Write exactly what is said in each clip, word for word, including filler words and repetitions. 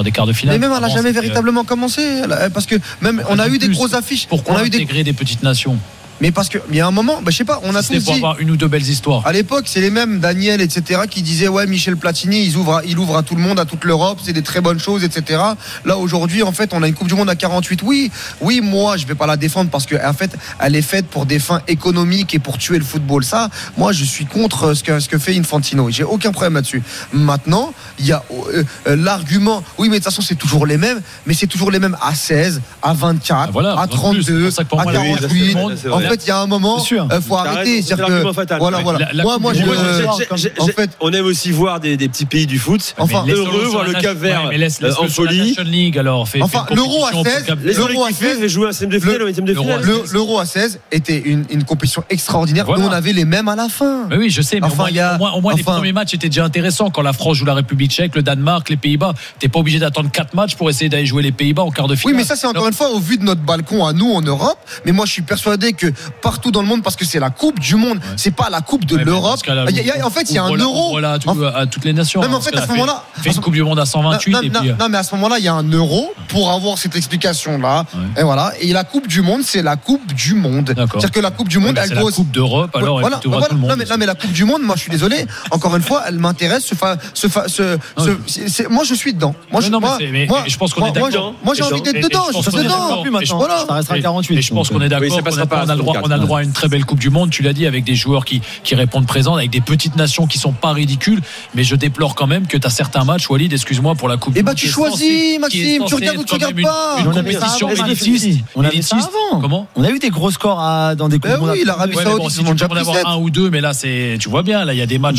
partir des quarts de finale. Mais même elle n'a jamais c'était... véritablement commencé. Parce que même on a eu des grosses affiches. Pourquoi on a eu intégrer des... des petites nations? Mais parce qu'il y a un moment, bah, je sais pas, on a si tous pour dit. avoir une ou deux belles histoires. À l'époque, c'est les mêmes, Daniel, et cetera, qui disaient ouais, Michel Platini, il ouvre, il ouvre à tout le monde, à toute l'Europe, c'est des très bonnes choses, et cetera. Là aujourd'hui, en fait, on a une Coupe du Monde à quarante-huit. Oui, oui, moi, je vais pas la défendre parce que en fait, elle est faite pour des fins économiques et pour tuer le football. Ça, moi, je suis contre ce que ce que fait Infantino. J'ai aucun problème là-dessus. Maintenant, il y a euh, euh, l'argument. Oui, mais de toute façon, c'est toujours les mêmes, mais c'est toujours les mêmes à seize, à vingt-quatre, ah, voilà, à trente-deux, à quarante-huit. En fait, il y a un moment. Il euh, faut arrêter, c'est que fatal. voilà, voilà. La, la moi, moi, je, euh, en fait, on aime aussi voir des, des petits pays du foot. Enfin, heureux voir le Cap-Vert ouais, laisse, laisse en folie. League, alors, fait, enfin, fait l'Euro à seize, l'Euro à seize, jouer un cinquième de finale, huitième de finale. L'Euro à seize était une, une compétition extraordinaire. Voilà. Nous, on avait les mêmes à la fin. Mais oui, je sais. Mais enfin, au moins, y a, au moins, au moins enfin, les premiers matchs étaient déjà intéressants. Quand la France joue la République Tchèque, le Danemark, les Pays-Bas, t'es pas obligé d'attendre quatre matchs pour essayer d'aller jouer les Pays-Bas en quart de finale. Oui, mais ça, c'est encore une fois au vu de notre balcon à nous en Europe. Mais moi, je suis persuadé que partout dans le monde, parce que c'est la Coupe du Monde, ouais. c'est pas la Coupe de ouais, l'Europe. Là, il y a, en fait, il y a un euro. Voilà, tout, en... à toutes les nations. Non, mais en fait, à ce moment-là, fait une Coupe du Monde à cent vingt-huit. Non, et non, puis... non, mais à ce moment-là, il y a un euro pour avoir cette explication-là. Ouais. Et voilà. Et la Coupe du Monde, c'est la Coupe du Monde. D'accord. C'est-à-dire que la Coupe du Monde, ouais, elle c'est doit. La Coupe d'Europe, alors voilà, elle voilà, tout le monde. Non, mais, non, mais la Coupe du Monde, moi, je suis désolé. Encore une fois, elle m'intéresse. Ce, fa... ce, fa... ce... ce... C'est, c'est... Moi, je suis dedans. Moi, je, non, moi, mais mais, moi, je pense qu'on moi, est d'accord. Moi, j'ai envie d'être dedans. Je suis dedans. Voilà. Ça restera quarante-huit. Et je pense qu'on est d'accord. On a le droit, on a le droit à une très belle Coupe du Monde. Tu l'as dit, avec des joueurs qui qui répondent présents, avec des petites nations qui sont pas ridicules. Mais je déplore quand même que tu as certains matchs, Walid, excuse-moi pour la Coupe. Eh bah, tu choisis, Maxime. Tu regardes ou tu regardes pas. Une compétition élitiste. On a vu ça avant. Comment? On a eu des gros scores dans des Coupes du Monde. Oui, l'Arabie Saoudite, ils vont déjà avoir un ou deux, mais là, c'est, tu vois bien, là, il y a des matchs.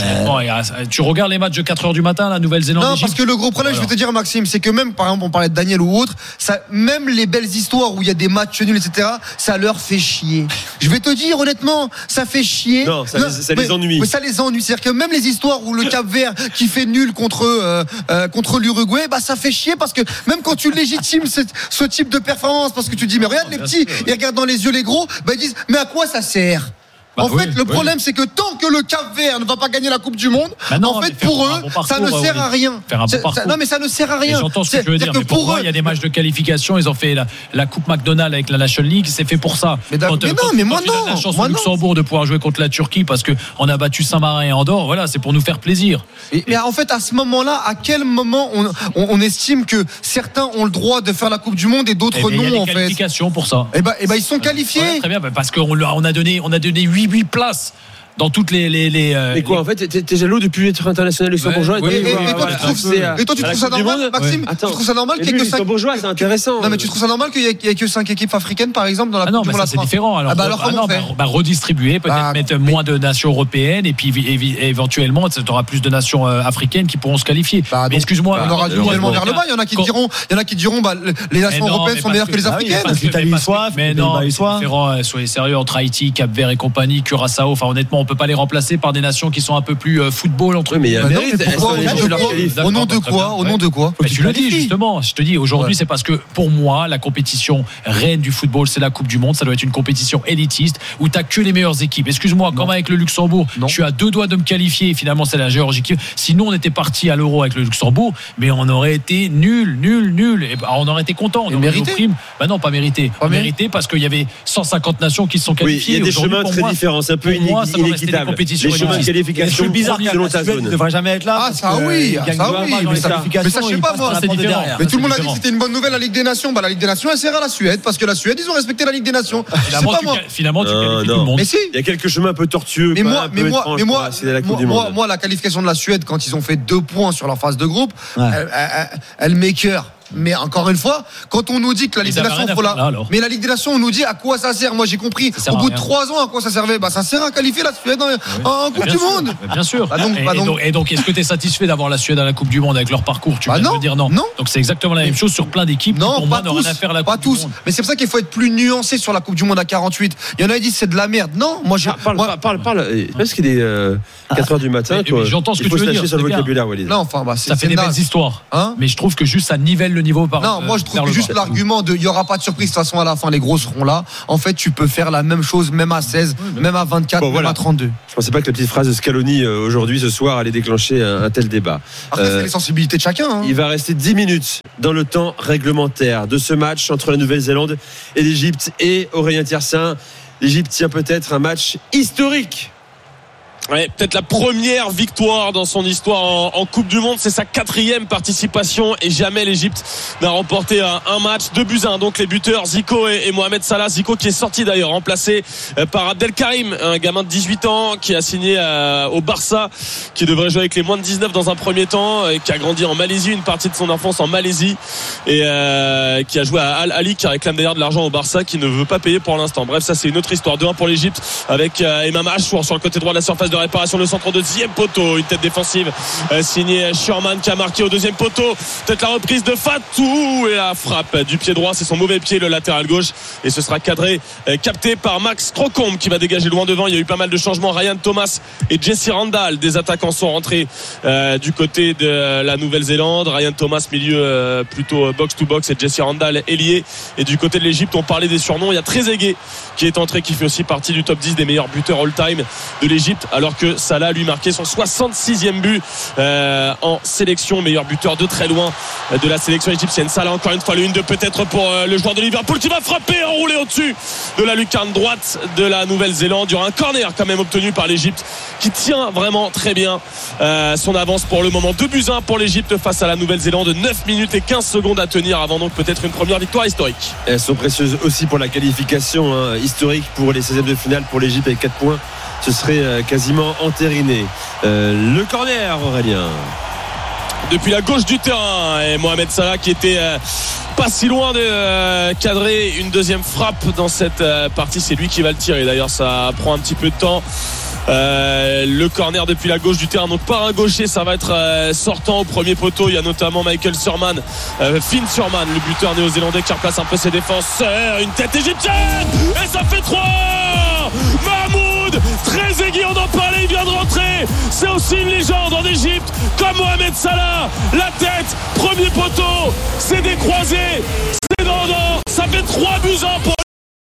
Tu regardes les matchs de quatre heures du matin, la Nouvelle-Zélande. Non, parce que le gros problème, je vais te dire, Maxime, c'est que même, par exemple, on parlait de Daniel ou autre, ça, même les belles histoires où il y a des matchs nuls, et cetera, ça leur fait chier. Je vais te dire, honnêtement, ça fait chier. Non, ça, non, les, ça mais, les ennuie. Mais ça les ennuie. C'est-à-dire que même les histoires où le Cap-Vert qui fait nul contre euh, euh, contre l'Uruguay, bah ça fait chier parce que même quand tu légitimes ce, ce type de performance, parce que tu dis mais regarde les petits, ils regardent dans les yeux les gros, bah ils disent mais à quoi ça sert? Bah en oui, fait, le oui. problème, c'est que tant que le Cap-Vert ne va pas gagner la Coupe du Monde, bah non, en fait, pour eux, bon ça ne sert à rien. Bon ça, non, mais ça ne sert à rien. Et j'entends ce que tu veux dire. Mais pour, pour eux, il y a des matchs de qualification. Ils ont fait la, la Coupe McDonald's avec la National League. C'est fait pour ça. Mais, quand, mais non, quand, mais quand moi non. On a la chance moi au Luxembourg non. de pouvoir jouer contre la Turquie parce que on a battu Saint-Marin et Andorre. Voilà, c'est pour nous faire plaisir. Et, mais en fait, à ce moment-là, à quel moment on, on, on estime que certains ont le droit de faire la Coupe du Monde et d'autres non, en fait. Il y a des qualifications pour ça. Et ben, et ben, ils sont qualifiés. Très bien, parce qu'on a donné, on a donné huit huit places. Dans toutes les les les. Euh, mais quoi, les... en fait, t'es, t'es jaloux depuis l'être international luxembourgeois. Ouais, et, et, et, et toi, tu trouves, et toi, tu trouves ça normal, Maxime? Tu trouves ça normal qu'il y ait que cinq luxembourgeois, c'est intéressant. Non, mais tu trouves ça normal qu'il y ait, qu'il y ait que cinq équipes africaines, par exemple, dans la ah non, Coupe du Monde? C'est différent. Alors, ah bah alors ah comment non, on fait bah, bah, redistribuer, peut-être bah, mettre mais... moins de nations européennes et puis éventuellement, tu auras plus de nations africaines qui pourront se qualifier. Bah, mais excuse-moi, on aura du nivellement vers le bas. Il y en a qui diront, il y en a qui diront, bah les nations européennes sont meilleures que les africaines. L'Italie soif, mais non, c'est différent. Soyez sérieux entre Haïti, Cap-Vert et compagnie, Curaçao. Enfin, honnêtement, on peut pas les remplacer par des nations qui sont un peu plus euh, football entre. Oui, mais il y a mérite. Au nom de quoi? Au nom de quoi? Tu l'as dit justement. Je te dis aujourd'hui, c'est parce que pour moi, la compétition reine du football, c'est la Coupe du Monde. Ça doit être une compétition élitiste où t'as que les meilleures équipes. Excuse-moi, comme avec le Luxembourg, je suis à deux doigts de me qualifier. Et finalement, c'est la Géorgie qui. Sinon, on était parti à l'Euro avec le Luxembourg, mais on aurait été nul, nul, nul. Et bah, on aurait été content. On mérité. Bah non, pas mérité. Pas mérité parce qu'il y avait cent cinquante nations qui se sont qualifiées. Oui, il y a des chemins très différents. C'est un peu inéquitable. Les chemins de qualification bizarre selon ta zone. Ne devrait jamais être là. Ah ça oui, ça oui. Mais ça, mais ça je sais pas moi. Mais tout le monde a dit que c'était une bonne nouvelle la Ligue des Nations. Bah la Ligue des Nations elle sert à la Suède parce que la Suède ils ont respecté la Ligue des Nations. Finalement tu qualifies tout le monde. Mais si. Il y a quelques chemins un peu tortueux. Mais moi, mais moi, mais moi, moi, moi la qualification de la Suède quand ils ont fait deux points sur leur phase de groupe, elle m'écoeure. Mais encore une fois, quand on nous dit que la Ligue des Nations, faut la... mais la Ligue des Nations, on nous dit à quoi ça sert. Moi, j'ai compris. Au bout de trois ans, à quoi ça servait? Bah, ça sert à qualifier la Suède en, oui. en Coupe du Monde. Bien sûr. Bah donc, et, bah donc... Et, donc, et donc, est-ce que tu es satisfait d'avoir la Suède à la Coupe du Monde avec leur parcours? Tu bah viens non, de me dire non. non. Donc c'est exactement la même chose sur plein d'équipes. Non, qui, pour pas moi, tous. À faire la pas coupe tous. Du monde. Mais c'est pour ça qu'il faut être plus nuancé sur la Coupe du Monde à quarante-huit. Il y en a qui disent c'est de la merde. Non, moi je. Ah, parle, moi... parle, parle. Parce qu'il est euh, quatre heures du matin. J'entends ce que tu veux dire. Sur le vocabulaire, Walid. Non, enfin, bah, ça fait des belles histoires. Mais je trouve que juste ça nivelle le niveau par. Non, moi je trouve que juste bas. L'argument de il n'y aura pas de surprise, de toute façon à la fin les gros seront là. En fait, tu peux faire la même chose même à seize, oui, même à vingt-quatre, bon, même voilà. à trente-deux. Je pensais pas que la petite phrase de Scaloni euh, aujourd'hui, ce soir, allait déclencher un, un tel débat. Après, euh, c'est les sensibilités de chacun. Hein. Il va rester dix minutes dans le temps réglementaire de ce match entre la Nouvelle-Zélande et l'Égypte. Et Aurélien Tiersin, l'Égypte tient peut-être un match historique. Ouais, peut-être la première victoire dans son histoire en, en Coupe du Monde. C'est sa quatrième participation et jamais l'Égypte n'a remporté un, un match. Deux buts à un. Donc les buteurs Zico et, et Mohamed Salah. Zico qui est sorti d'ailleurs, remplacé par Abdelkarim, un gamin de dix-huit ans qui a signé euh, au Barça, qui devrait jouer avec les moins de dix-neuf dans un premier temps, et qui a grandi en Malaisie, une partie de son enfance en Malaisie, et euh, qui a joué à Al Ahly, qui réclame d'ailleurs de l'argent au Barça, qui ne veut pas payer pour l'instant. Bref, ça c'est une autre histoire. deux un pour l'Égypte avec euh, Imam Achour sur le côté droit de la surface de réparation, le centre au deuxième poteau, une tête défensive euh, signée Sherman qui a marqué au deuxième poteau. Peut-être la reprise de Fatou et la frappe du pied droit, c'est son mauvais pied, le latéral gauche, et ce sera cadré, euh, capté par Max Crocombe qui va dégager loin devant. Il y a eu pas mal de changements. Ryan Thomas et Jesse Randall, des attaquants, sont rentrés euh, du côté de la Nouvelle-Zélande. Ryan Thomas milieu euh, plutôt box to box et Jesse Randall ailier. Et du côté de l'Égypte, on parlait des surnoms, il y a Trezeguet qui est entré, qui fait aussi partie du top dix des meilleurs buteurs all-time de l'Égypte, alors que Salah lui marquait son soixante-sixième but euh, en sélection, meilleur buteur de très loin de la sélection égyptienne. Salah, encore une fois le une deux peut-être pour euh, le joueur de Liverpool qui va frapper, enrouler au-dessus de la lucarne droite de la Nouvelle-Zélande. Il y aura un corner quand même obtenu par l'Égypte qui tient vraiment très bien euh, son avance pour le moment. deux buts à un pour l'Égypte face à la Nouvelle-Zélande. neuf minutes et quinze secondes à tenir avant donc peut-être une première victoire historique. Elles sont précieuses aussi pour la qualification hein, historique pour les seizièmes de finale pour l'Égypte avec quatre points. Ce serait quasiment entériné. Euh, le corner, Aurélien. Depuis la gauche du terrain, et Mohamed Salah qui était euh, pas si loin de euh, cadrer une deuxième frappe dans cette euh, partie. C'est lui qui va le tirer. D'ailleurs, ça prend un petit peu de temps. Euh, le corner depuis la gauche du terrain, donc par un gaucher, ça va être euh, sortant au premier poteau. Il y a notamment Michael Surman, euh, Finn Surman, le buteur néo-zélandais qui replace un peu ses défenseurs. Une tête égyptienne et ça fait trois. Mahmoud Trezeguet, on en parlait, il vient de rentrer. C'est aussi une légende en Égypte, comme Mohamed Salah. La tête, premier poteau, c'est décroisé, c'est dans ça fait trois buts à un pour.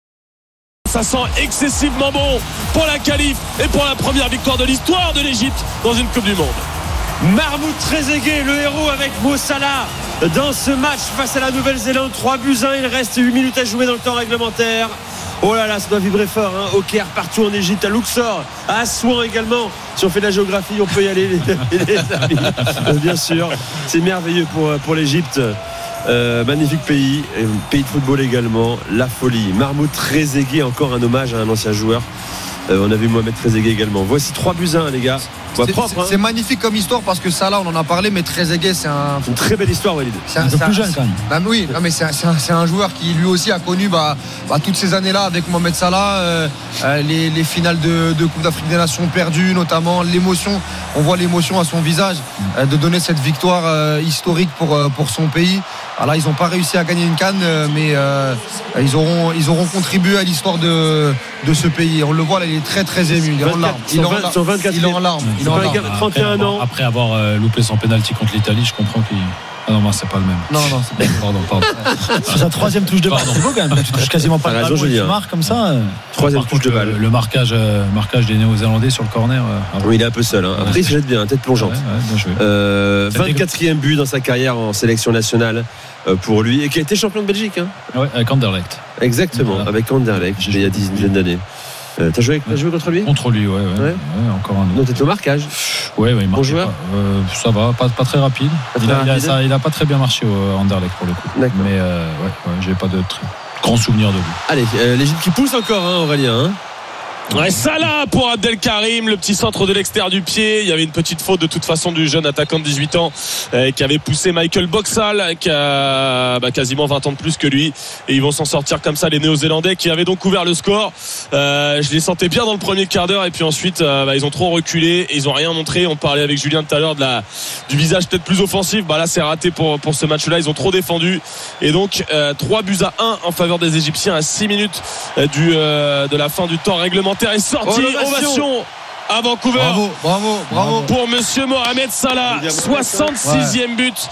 Ça sent excessivement bon pour la qualif et pour la première victoire de l'histoire de l'Égypte dans une Coupe du Monde. Mahmoud Trezeguet, le héros avec Mo Salah dans ce match face à la Nouvelle-Zélande. trois buts à un, il reste huit minutes à jouer dans le temps réglementaire. Oh là là, ça doit vibrer fort hein. Au Caire, partout en Égypte, à Luxor, à Assouan également. Si on fait de la géographie, on peut y aller les, les amis. Bien sûr, c'est merveilleux pour, pour l'Égypte. Euh, magnifique pays, pays de football également, la folie. Mahmoud Trezeguet, encore un hommage à un ancien joueur. Euh, on a vu Mohamed Trezeguet également. Voici trois buts à un les gars. C'est, propre, c'est, hein. c'est magnifique comme histoire parce que Salah on en a parlé, mais Trezeguet c'est un c'est une très belle histoire Walid. C'est un, un peu plus jeune quand même. Bah, oui, non, mais c'est un, c'est, un, c'est un joueur qui lui aussi a connu bah, bah, toutes ces années-là avec Mohamed Salah, euh, euh, les, les finales de, de Coupe d'Afrique des Nations perdues, notamment l'émotion. On voit l'émotion à son visage euh, de donner cette victoire euh, historique pour euh, pour son pays. Alors là, ils n'ont pas réussi à gagner une CAN, euh, mais euh, ils auront ils auront contribué à l'histoire de de ce pays. On le voit là, il est très très ému. Il est en larmes. Il est en larmes. Il est en larmes. trente et un ans. Après avoir euh, loupé son pénalty contre l'Italie, je comprends qu'il. Ah non, moi, c'est pas le même. Non, non, c'est pas pardon, pardon. C'est sa troisième touche de balle. C'est beau quand même. Tu touches quasiment pas le ballon, tu marques comme ça. Troisième touche de balle. Le, le marquage, euh, marquage des Néo-Zélandais sur le corner. Euh, oui, il est un peu seul. Hein. Après, il se jette bien, tête plongeante. Ouais, ouais, bien joué. Euh, vingt-quatrième but dans sa carrière en sélection nationale euh, pour lui et qui a été champion de Belgique. Hein. Ouais, avec Anderlecht. Exactement, voilà. Avec Anderlecht, il y a dix dizaines d'années. Euh, t'as joué, t'as joué contre lui Contre lui, ouais, ouais, ouais. ouais encore un. Donc t'es au marquage. Ouais, ouais, il bon joueur. Euh, ça va, pas, pas très rapide. Pas il, très a, rapide. Il, a, ça, il a pas très bien marché au Anderlecht pour le coup. D'accord. Mais euh, ouais, ouais, j'ai pas de très grands souvenirs de lui. Allez, euh, l'Égypte qui pousse encore, hein, Aurélien. Hein. Ouais, Salah pour Abdelkarim, le petit centre de l'extérieur du pied. Il y avait une petite faute de toute façon du jeune attaquant de dix-huit ans euh, qui avait poussé Michael Boxall, qui a bah, quasiment vingt ans de plus que lui. Et ils vont s'en sortir comme ça, les Néo-Zélandais qui avaient donc ouvert le score. Euh, je les sentais bien dans le premier quart d'heure et puis ensuite euh, bah, ils ont trop reculé et ils ont rien montré. On parlait avec Julien tout à l'heure de la, du visage peut-être plus offensif. Bah là c'est raté pour, pour ce match-là. Ils ont trop défendu et donc euh, trois buts à un en faveur des Égyptiens à six minutes euh, du, euh, de la fin du temps réglementaire. Est sorti, oh, ovation à Vancouver. Bravo, bravo, bravo. Pour monsieur Mohamed Salah, soixante-sixième but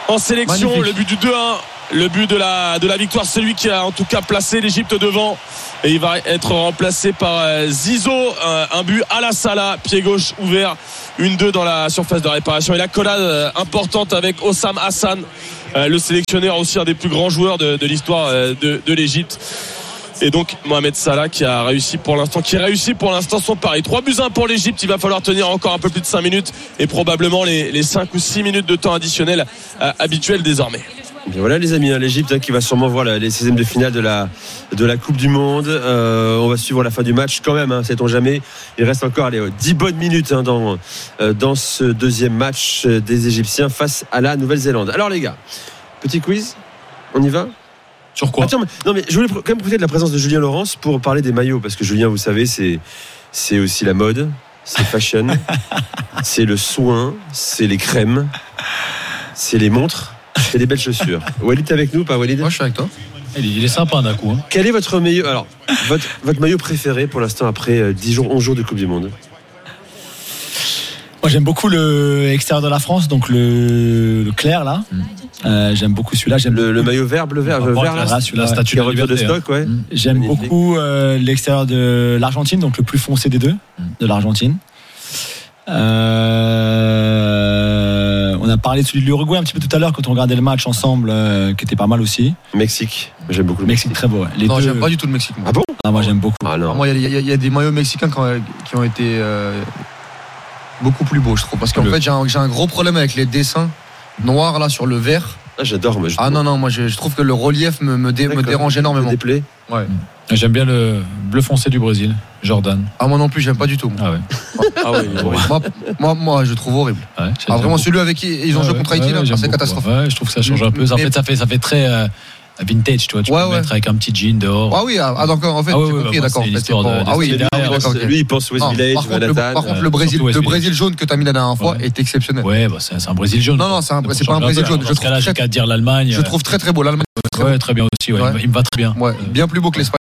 en sélection. Magnifique. Le but du deux un, le but de la, de la victoire, c'est lui qui a en tout cas placé l'Égypte devant. Et il va être remplacé par Zizou. Un, un but à la Salah, pied gauche ouvert, une deux dans la surface de réparation. Et la collade importante avec Hossam Hassan, le sélectionneur, aussi un des plus grands joueurs de, de l'histoire de, de l'Égypte. Et donc Mohamed Salah qui a réussi pour l'instant qui réussit pour l'instant son pari. trois buts à un pour l'Égypte. Il va falloir tenir encore un peu plus de cinq minutes et probablement les, les cinq ou six minutes de temps additionnel euh, habituels désormais. Bien voilà les amis, hein, l'Égypte hein, qui va sûrement voir la, les seizièmes de finale de la, de la Coupe du Monde. Euh, on va suivre la fin du match quand même, hein, sait-on jamais. Il reste encore allez, dix bonnes minutes hein, dans, euh, dans ce deuxième match des Égyptiens face à la Nouvelle-Zélande. Alors les gars, petit quiz, on y va ? Sur quoi ? Attends, mais, non mais je voulais quand même profiter de la présence de Julien Laurence pour parler des maillots, parce que Julien, vous savez, c'est, c'est aussi la mode, c'est fashion, c'est le soin, c'est les crèmes, c'est les montres, c'est des belles chaussures. Walid, t'es avec nous, pas Walid ? Moi, je suis avec toi. Il est sympa d'un coup. Hein. Quel est votre maillot, alors, votre, votre maillot préféré pour l'instant après dix jours, onze jours de Coupe du Monde ? Moi, j'aime beaucoup le extérieur de la France, donc le, le clair là. Mm. Euh, j'aime beaucoup celui-là. J'aime le, le maillot vert, bleu vert, vert là, là, celui-là, statue de la liberté, de stock, ouais. Mm. J'aime magnifique. beaucoup euh, l'extérieur de l'Argentine, donc le plus foncé des deux, mm. de l'Argentine. Euh, on a parlé de celui de l'Uruguay un petit peu tout à l'heure quand on regardait le match ensemble, euh, qui était pas mal aussi. Mexique, j'aime beaucoup le Mexique. Mexique très beau. Ouais. Les non, deux... j'aime pas du tout le Mexique. Moi. Ah bon ? Ah, moi j'aime beaucoup. Ah, non. Moi, il y, y, y a des maillots mexicains qui ont, qui ont été euh, beaucoup plus beaux, je trouve, parce qu'en le... fait, j'ai un, j'ai un gros problème avec les dessins noirs là sur le vert. Ah, j'adore. Moi, je ah non, non, moi je, je trouve que le relief me, me, dé, me dérange énormément. Me déplaît. Ouais. J'aime bien le bleu foncé du Brésil, Jordan. Ah, moi non plus, j'aime pas du tout. Moi. Ah ouais. Ah ouais, moi, moi, moi, je trouve horrible. Ouais, ah, vraiment, celui avec qui ils ont ah joué ouais, contre Haïti, ouais, là, c'est catastrophique. Ouais, je trouve que ça change un peu. En fait, ça fait, ça fait très. Euh, vintage, tu vois, tu ouais, peux ouais. mettre avec un petit jean dehors. Ah oui, ah d'accord, en fait, ah j'ai ouais, compris, bah, d'accord. C'est l'histoire bon. de, de ah oui, derrière, okay. Lui, il pense West Village, par contre, le, par contre, le Brésil, le Brésil jaune que tu as mis la dernière fois ouais. est exceptionnel. Ouais, bah, c'est, c'est un Brésil jaune. Non, non, c'est, un, c'est pas un Brésil jaune. Je trouve là, j'ai qu'à dire l'Allemagne. Je trouve très très beau. L'Allemagne, très ouais, très bien aussi. Ouais. Ouais. Il me va très bien. Ouais, bien plus beau que l'Espagne.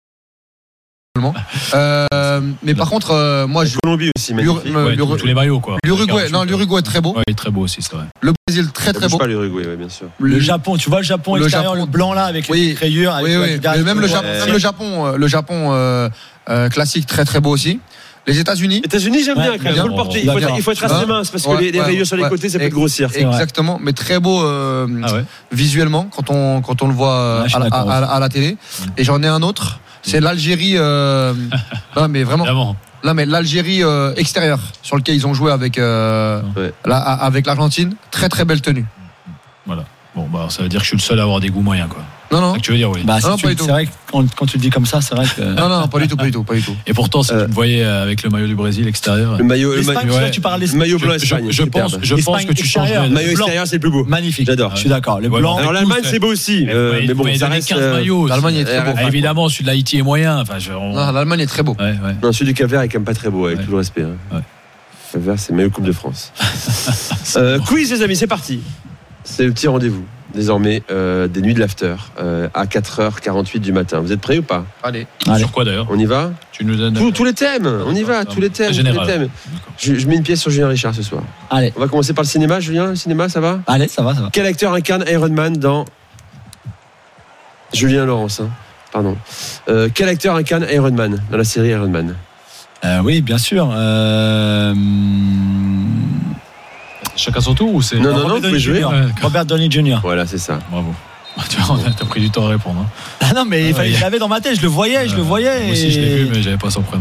Euh, mais par contre, euh, moi, je Colombie aussi, magnifique. Ouais, tous les maillots, quoi. L'Uruguay, non, l'Uruguay est très beau. Ouais, il est très beau aussi, c'est vrai. Le Brésil très très beau. Pas l'Uruguay, ouais, bien sûr. Le Japon, tu vois le Japon le extérieur, Japon, le blanc là avec oui, les crayures. Avec oui, oui. Mais même le Japon, même le Japon, le Japon euh, euh, classique très très beau aussi. Les États-Unis. États-Unis, j'aime bien. Il faut le porter. Il faut être, il faut être assez mince parce que ouais, les, les ouais, rayures sur les ouais, côtés, ça peut être grossir. Exactement, mais très beau euh, ah ouais. visuellement quand on quand on le voit ouais, à, à, à, à la télé. Et j'en ai un autre. C'est l'Algérie. Euh... non, mais vraiment. Là, mais l'Algérie euh, extérieure sur lequel ils ont joué avec euh, ouais. la, avec l'Argentine. Très très belle tenue. Voilà. Bon, bah ça veut dire que je suis le seul à avoir des goûts moyens, quoi. Non, non. C'est ce que tu veux dire, oui. Bah, non, si tu, c'est vrai que quand, quand tu le dis comme ça, c'est vrai que. Non, non, pas du tout, pas du tout, pas du tout. Et pourtant, si euh, tu me voyais avec le maillot du Brésil extérieur. Le maillot, le maillot, ouais. Tu parles le maillot blanc Espagne. Je, je pense, je pense que tu changes. Le maillot extérieur, c'est le plus beau. Magnifique. J'adore. Je suis d'accord. Le blanc. Alors l'Allemagne, c'est beau aussi. Mais, mais bon, ça reste quinze maillots. L'Allemagne est très beau. Évidemment, celui de l'Haïti est moyen. Enfin, je... Non, l'Allemagne est très beau. Ouais, ouais. Non, celui du Cap-Vert est quand même pas très beau, avec tout le respect. Cap-Vert, c'est maillot Coupe de France. Quiz, les amis, c'est parti. C'est le petit rendez-vous. Désormais, euh, des nuits de l'after euh, à quatre heures quarante-huit du matin. Vous êtes prêts ou pas ? Allez. Allez. Sur quoi d'ailleurs ? On y va ? Tu nous donnes tous, tous les thèmes. On y va. Tous les thèmes. Tous les thèmes. Je, je mets une pièce sur Julien Richard ce soir. Allez. On va commencer par le cinéma. Julien, le cinéma, ça va ? Allez, ça va, ça va. Quel acteur incarne Iron Man dans Julien Laurence hein. Pardon. Euh, quel acteur incarne Iron Man dans la série Iron Man ? euh, Oui, bien sûr. Euh... Chacun son tour ou c'est non non non, vous pouvez jouer. Robert Downey junior Voilà, c'est ça. Bravo. Tu vois, t'as pris du temps à répondre. Hein. Ah non, mais il fallait, je l'avais dans ma tête, je le voyais, euh, je le voyais. Moi aussi, je l'ai vu, mais j'avais pas son prénom.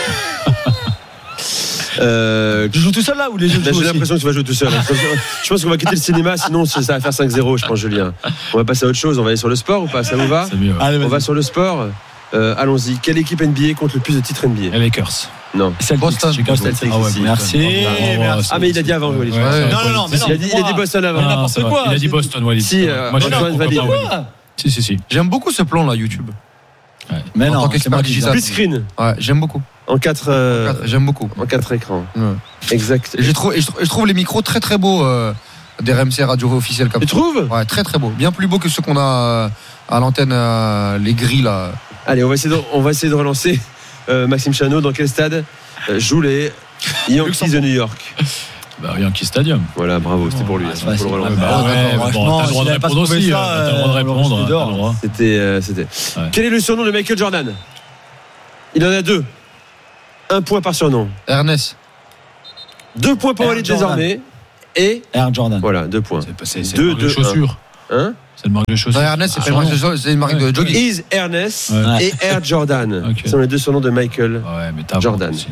euh, tu joues tout seul là ou les jeux là, j'ai l'impression que tu vas jouer tout seul. Je pense qu'on va quitter le cinéma, sinon ça va faire cinq zéro, je pense, Julien. On va passer à autre chose. On va aller sur le sport ou pas ? Ça vous va ? C'est mieux. Ouais. Allez, on va sur le sport. Euh, allons-y. Quelle équipe N B A compte le plus de titres N B A ? Les Lakers. Non. C'est Boston. Boston. Ah ouais, merci. merci. Ah mais il a dit avant Walid. Ouais, ouais. Non non non. Mais il, a dit, il a dit Boston avant. Non, n'importe quoi. Il a dit Boston Walid. Si. Euh, Moi je suis valide. Si si si. J'aime beaucoup ce plan là YouTube. Ouais. Mais en non. En tant qu'expert digital. Plus screen. Ouais, j'aime beaucoup. En quatre. Euh, j'aime beaucoup. En quatre écrans. Ouais. Exact. Et je trouve, et je trouve les micros très très beaux euh, des R M C radio officiels comme ça. Tu trouves ? Ouais, très très beaux. Bien plus beaux que ceux qu'on a à l'antenne, euh, les grilles là. Allez, on va essayer de, on va essayer de relancer euh, Maxime Chanot. Dans quel stade euh, jouent les Yankees de New York ? Bah, Yankee Stadium. Voilà, bravo, c'était pour lui. Ah, Faut le relancer. Bah, ouais, bon, t'as le droit de répondre aussi. T'as le droit de répondre. t'as le droit. C'était, euh, c'était. Ouais. Quel est le surnom de Michael Jordan? Il en a deux. Un point par surnom. Ernest. Deux points pour Air Walid Jordan. désormais. Et Air Jordan. voilà, deux points. C'est, c'est, c'est Deux, une marque de deux, chaussures. Hein? C'est une marque de chaussures. Non, Ernest, c'est Ah, pas une marque de non. chaussures, c'est une marque Ouais. de jogging. Is Ernest Ouais. et Air Jordan. Ok. Ce sont les deux surnoms de Michael. Ouais, mais t'as Jordan. aussi.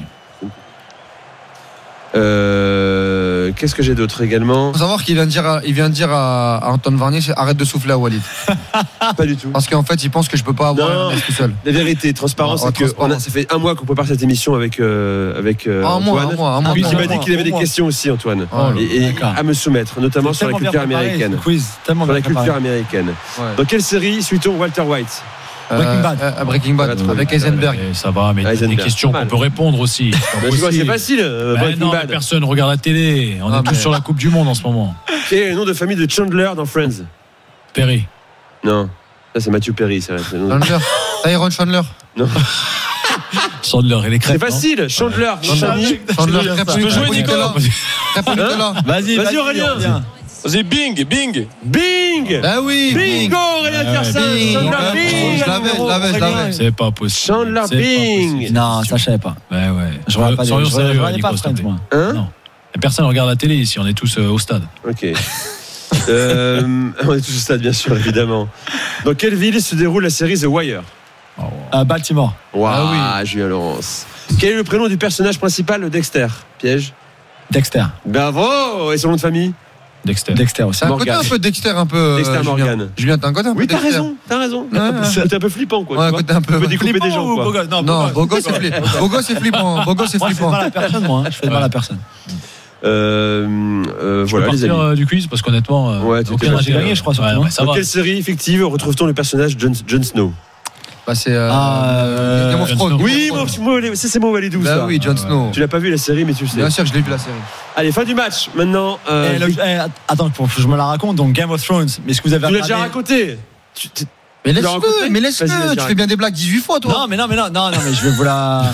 Euh, qu'est-ce que j'ai d'autre également? Faut savoir qu'il vient de dire, à, il vient de dire à, à Antoine Varnier, c'est arrête de souffler à Walid. Pas du tout. Parce qu'en fait, il pense que je peux pas avoir Non. Ernest tout seul. La vérité, transparence, Ah, c'est que transparence. on a- ça fait un mois qu'on prépare cette émission avec euh, avec euh, Un mois, Antoine. un mois, un mois. Puis un il mois. m'a dit qu'il avait des mois. questions aussi, Antoine, Oh là. et, et D'accord. à me soumettre, notamment sur la Tellement bien culture préparé, américaine. ce quiz, tellement Sur la bien préparé. culture américaine. Ouais. Dans quelle série suit-on Walter White? Breaking Bad. Euh, euh, Breaking Bad, Voilà, avec trop Heisenberg. Et ça va, mais t'as des Heisenberg. questions Pas qu'on mal. peut répondre aussi. C'est pas Ben, tu vois, c'est possible. facile. euh, Ben Breaking non, mais Bad. personne regarde la télé. On Ah, est tous mais- sur la Coupe du Monde en ce moment. Quel est le nom de famille de Chandler dans Friends? Perry. Non, ça c'est Matthew Perry, c'est vrai. c'est le nom de- Chandler. Tyrone Chandler. Non. Chandler et les crêpes. C'est facile, Chandler. Chandler. Chandler. Crêpe au peux jouer, Nutella. Nico Crêpe au Nutella. Vas-y, Vas-y, Aurélien. C'est Bing, Bing. Bing. Ah oui. Bingo, Aurélien Ouais, Tiersin. Bing. Chandler Ouais, Bing. Je l'avais, je l'avais, je l'avais. C'est pas possible. Chandler C'est pas Bing. possible. Non, ça je savais pas. Ouais, ouais. Je regarde pas des- Soyons je regarde- je sérieux, regardais pas Nico, s'il te Friends, plaît. moi. Hein? Non. Et personne ne regarde la télé ici, on est tous euh, au stade. Ok. Euh, on est tous au stade, bien sûr, évidemment. Dans quelle ville se déroule la série The Wire? À Baltimore. Waouh, Ah Julien Laurence. Quel est le prénom du personnage principal de Dexter? Piège. Dexter. Bravo. Et son nom de famille? Dexter. Dexter aussi. C'est un côté Morgan. un peu Dexter, un peu. euh, Dexter Julien. Morgan. Julien, t'as un côté un peu Oui, t'as Dexter. raison, t'as raison. Ouais, ouais. C'est un peu flippant, quoi. Ouais, tu un vois. côté un peu. Tu peux découper des gens, quoi. Non, Non, Bogo, c'est flippant. Bogo, c'est flippant. Bogo, c'est Moi, je fais flippant. mal à personne, moi. hein. Je fais mal à personne. Euh, euh, Je voilà, peux les partir amis. euh, du quiz parce qu'honnêtement, euh, Ouais, tu aucun t'es pas- intérêt. j'ai gagné, je crois, surtout, Ouais, non ouais, ça Dans va. quelle série fictive retrouve-t-on le personnage Jon, Jon Snow? Bah, c'est. euh, Ah, euh, Game of Jon Thrones. Snow. Oui, Game of mon, Thrones. mon- c'est c'est mon Walidou, Bah ça. oui, Jon Snow. Tu l'as pas vu la série, mais tu le sais. Bien sûr, je l'ai vu la série. Allez, fin du match. Maintenant, euh, Eh, le- eh, attends, faut que je me la raconte. Donc Game of Thrones. Mais est-ce que vous avez tu l'as regardé déjà raconté. Tu- tu- Mais Tu l'as raconté laisse-le, mais Vas-y, vas-y, laisse-le. Tu arrête. fais bien des blagues dix-huit fois, toi. Non, mais non, mais non, non, non, mais je vais vous la.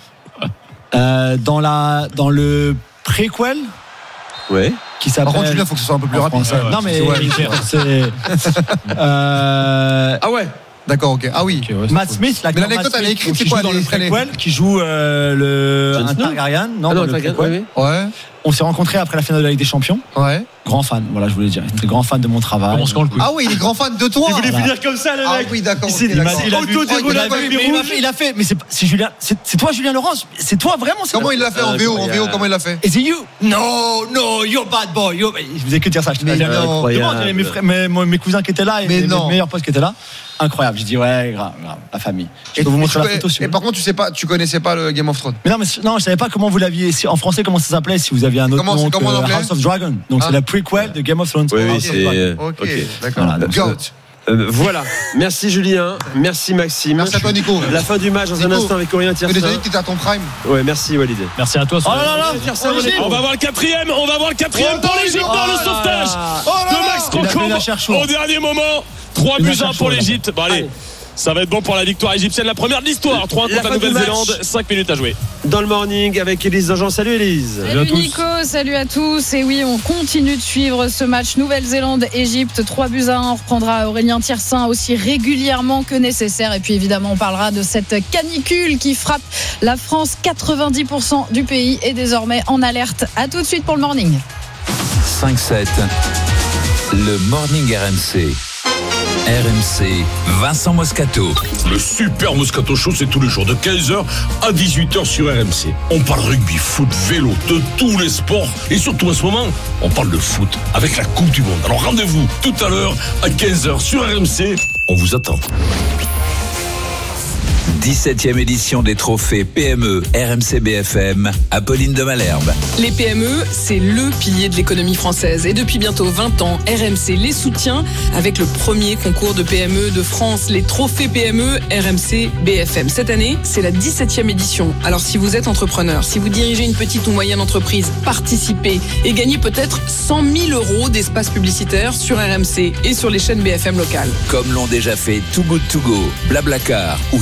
Euh, dans la, dans le préquel Ouais. qui s'appelle. Par contre, Julien, faut que ce soit un peu plus en rapide. français. Ouais, ouais, non, mais c'est- ouais, c'est. euh, Ah ouais. D'accord, ok. Ah oui. Ok, ouais, c'est Matt cool. Smith, l'acteur Mais l'anecdote, Matt elle est Smith, écrite, qui c'est quoi, joue dans elle le est- elle est- préquel, qui joue euh, le Jon un Snow Targaryen. Non, Ah dans non, le t'as- préquel. ouais, ouais. Ouais. On s'est rencontrés après la finale de la Ligue des Champions. Ouais. Grand fan, voilà, je voulais dire. J'étais grand fan de mon travail. Commence quand le quiz? Ah oui, il est grand fan de toi. Il voulait Voilà. finir comme ça, le Ah mec. oui, d'accord. Il s'est ok, dit, d'accord. il a Oh, vu- il a auto-déroulé vu- avec Mais les il m'a rouges. fait, il a fait, mais c'est c'est Julien, c'est c'est toi Julien Laurence, c'est toi vraiment. c'est- Comment il l'a fait en V O? En V O, comment il l'a fait? Is it you? No, no, you're bad boy. You're... Je faisais que dire ça. Je te Mais dis, non. Incroyable. demande, il y avait mes, frères- mes, mes- mes cousins qui étaient là et Mais mes, non. mes meilleurs potes qui étaient là. Incroyable. J'ai dit ouais, grave, grave, la famille. Je Et peux vous tu- montrer la et- photo si vous Et voulez. par contre, tu sais pas, tu connaissais pas le Game of Thrones. Mais non, mais non, je savais pas comment vous l'aviez si- en français comment ça s'appelait si vous aviez un autre Comment- nom c'est que comment en anglais House of Dragon. Donc Ah. c'est la prequel de Game of Thrones. Oui, oui, House of c'est- Dragon. Ok, Ok. d'accord. Voilà, donc, Go. Euh, voilà. Merci Julien. Merci Maxime. Merci à toi, Nico. La fin du match dans un Nico, instant avec Aurélien Tu m'as déjà dit Tiersin. que t'étais à ton prime. Ouais, merci Walid. Merci à toi. Oh là là là, Tiersin, On va voir le quatrième, on va voir le quatrième pour l'Égypte dans le sauvetage de Max Il a fait une Concombre affaire chaude. au dernier moment. trois Une buts affaire un pour chaude. l'Égypte. Bon, allez. Allez. Ça va être bon pour la victoire égyptienne, la première de l'histoire. trois un La contre la fin du Nouvelle-Zélande, match. cinq minutes à jouer. Dans le morning avec Élise Dangean. Salut Élise. Salut à Salut tous. Nico, salut à tous. Et oui, on continue de suivre ce match Nouvelle-Zélande-Égypte. trois buts à un. On reprendra Aurélien Tiersin aussi régulièrement que nécessaire. Et puis évidemment, on parlera de cette canicule qui frappe la France. quatre-vingt-dix pour cent du pays est désormais en alerte. À tout de suite pour le morning. cinq sept, le Morning R M C. R M C, Vincent Moscato. Le super Moscato Show, c'est tous les jours de quinze heures à dix-huit heures sur R M C. On parle rugby, foot, vélo, de tous les sports. Et surtout en ce moment, on parle de foot avec la Coupe du Monde. Alors rendez-vous tout à l'heure à quinze heures sur R M C. On vous attend. dix-septième édition des trophées P M E R M C B F M, Apolline de Malherbe. Les P M E, c'est le pilier de l'économie française. Et depuis bientôt vingt ans, R M C les soutient avec le premier concours de P M E de France, les trophées P M E R M C B F M. Cette année, c'est la dix-septième édition. Alors si vous êtes entrepreneur, si vous dirigez une petite ou moyenne entreprise, participez et gagnez peut-être cent mille euros d'espace publicitaire sur R M C et sur les chaînes B F M locales. Comme l'ont déjà fait Too Good To Go, Blablacar ou C'est qui le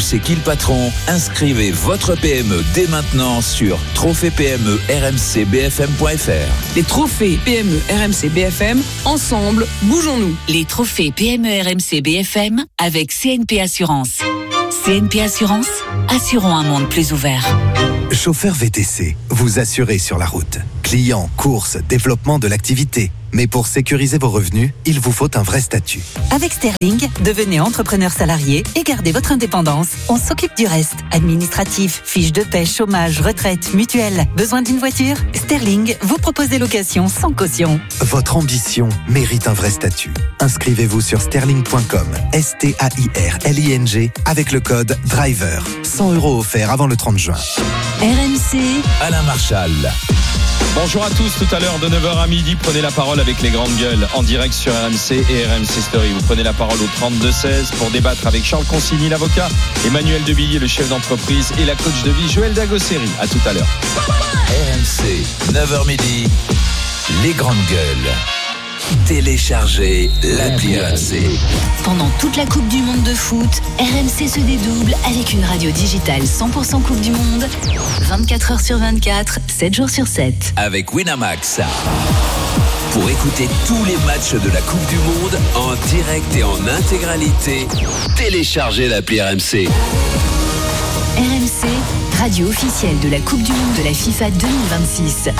patrons, inscrivez votre P M E dès maintenant sur trophée P M E R M C B F M point F R. Les trophées P M E R M C B F M, ensemble, bougeons-nous. Les trophées P M E R M C B F M avec C N P Assurance. C N P Assurance, assurons un monde plus ouvert. Chauffeur V T C, vous assurez sur la route. Clients, courses, développement de l'activité. Mais pour sécuriser vos revenus, il vous faut un vrai statut. Avec Sterling, devenez entrepreneur salarié et gardez votre indépendance. On s'occupe du reste. Administratif, fiches de paie, chômage, retraite, mutuelle. Besoin d'une voiture ? Sterling vous propose des locations sans caution. Votre ambition mérite un vrai statut. Inscrivez-vous sur sterling point com, S T A I R L I N G, avec le code DRIVER. cent euros offerts avant le trente juin. R M C, Alain Marchal. Bonjour à tous, tout à l'heure de neuf heures à midi, prenez la parole avec les grandes gueules en direct sur R M C et R M C Story. Vous prenez la parole au trente-deux seize pour débattre avec Charles Consigny, l'avocat, Emmanuel Debilliers, le chef d'entreprise, et la coach de vie Joël Dagosseri. À tout à l'heure. R M C, neuf heures midi, les grandes gueules. Téléchargez l'appli R M C. pendant toute la Coupe du Monde de foot, R M C se dédouble avec une radio digitale cent pour cent Coupe du Monde, vingt-quatre heures sur vingt-quatre, sept jours sur sept. Avec Winamax. Pour écouter tous les matchs de la Coupe du Monde en direct et en intégralité, téléchargez l'appli R M C. R M C, radio officielle de la Coupe du Monde de la FIFA deux mille vingt-six.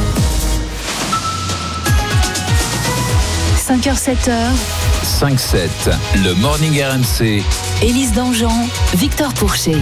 cinq heures sept heures. cinq sept, le Morning R M C. Élise Dangean, Victor Pourchet.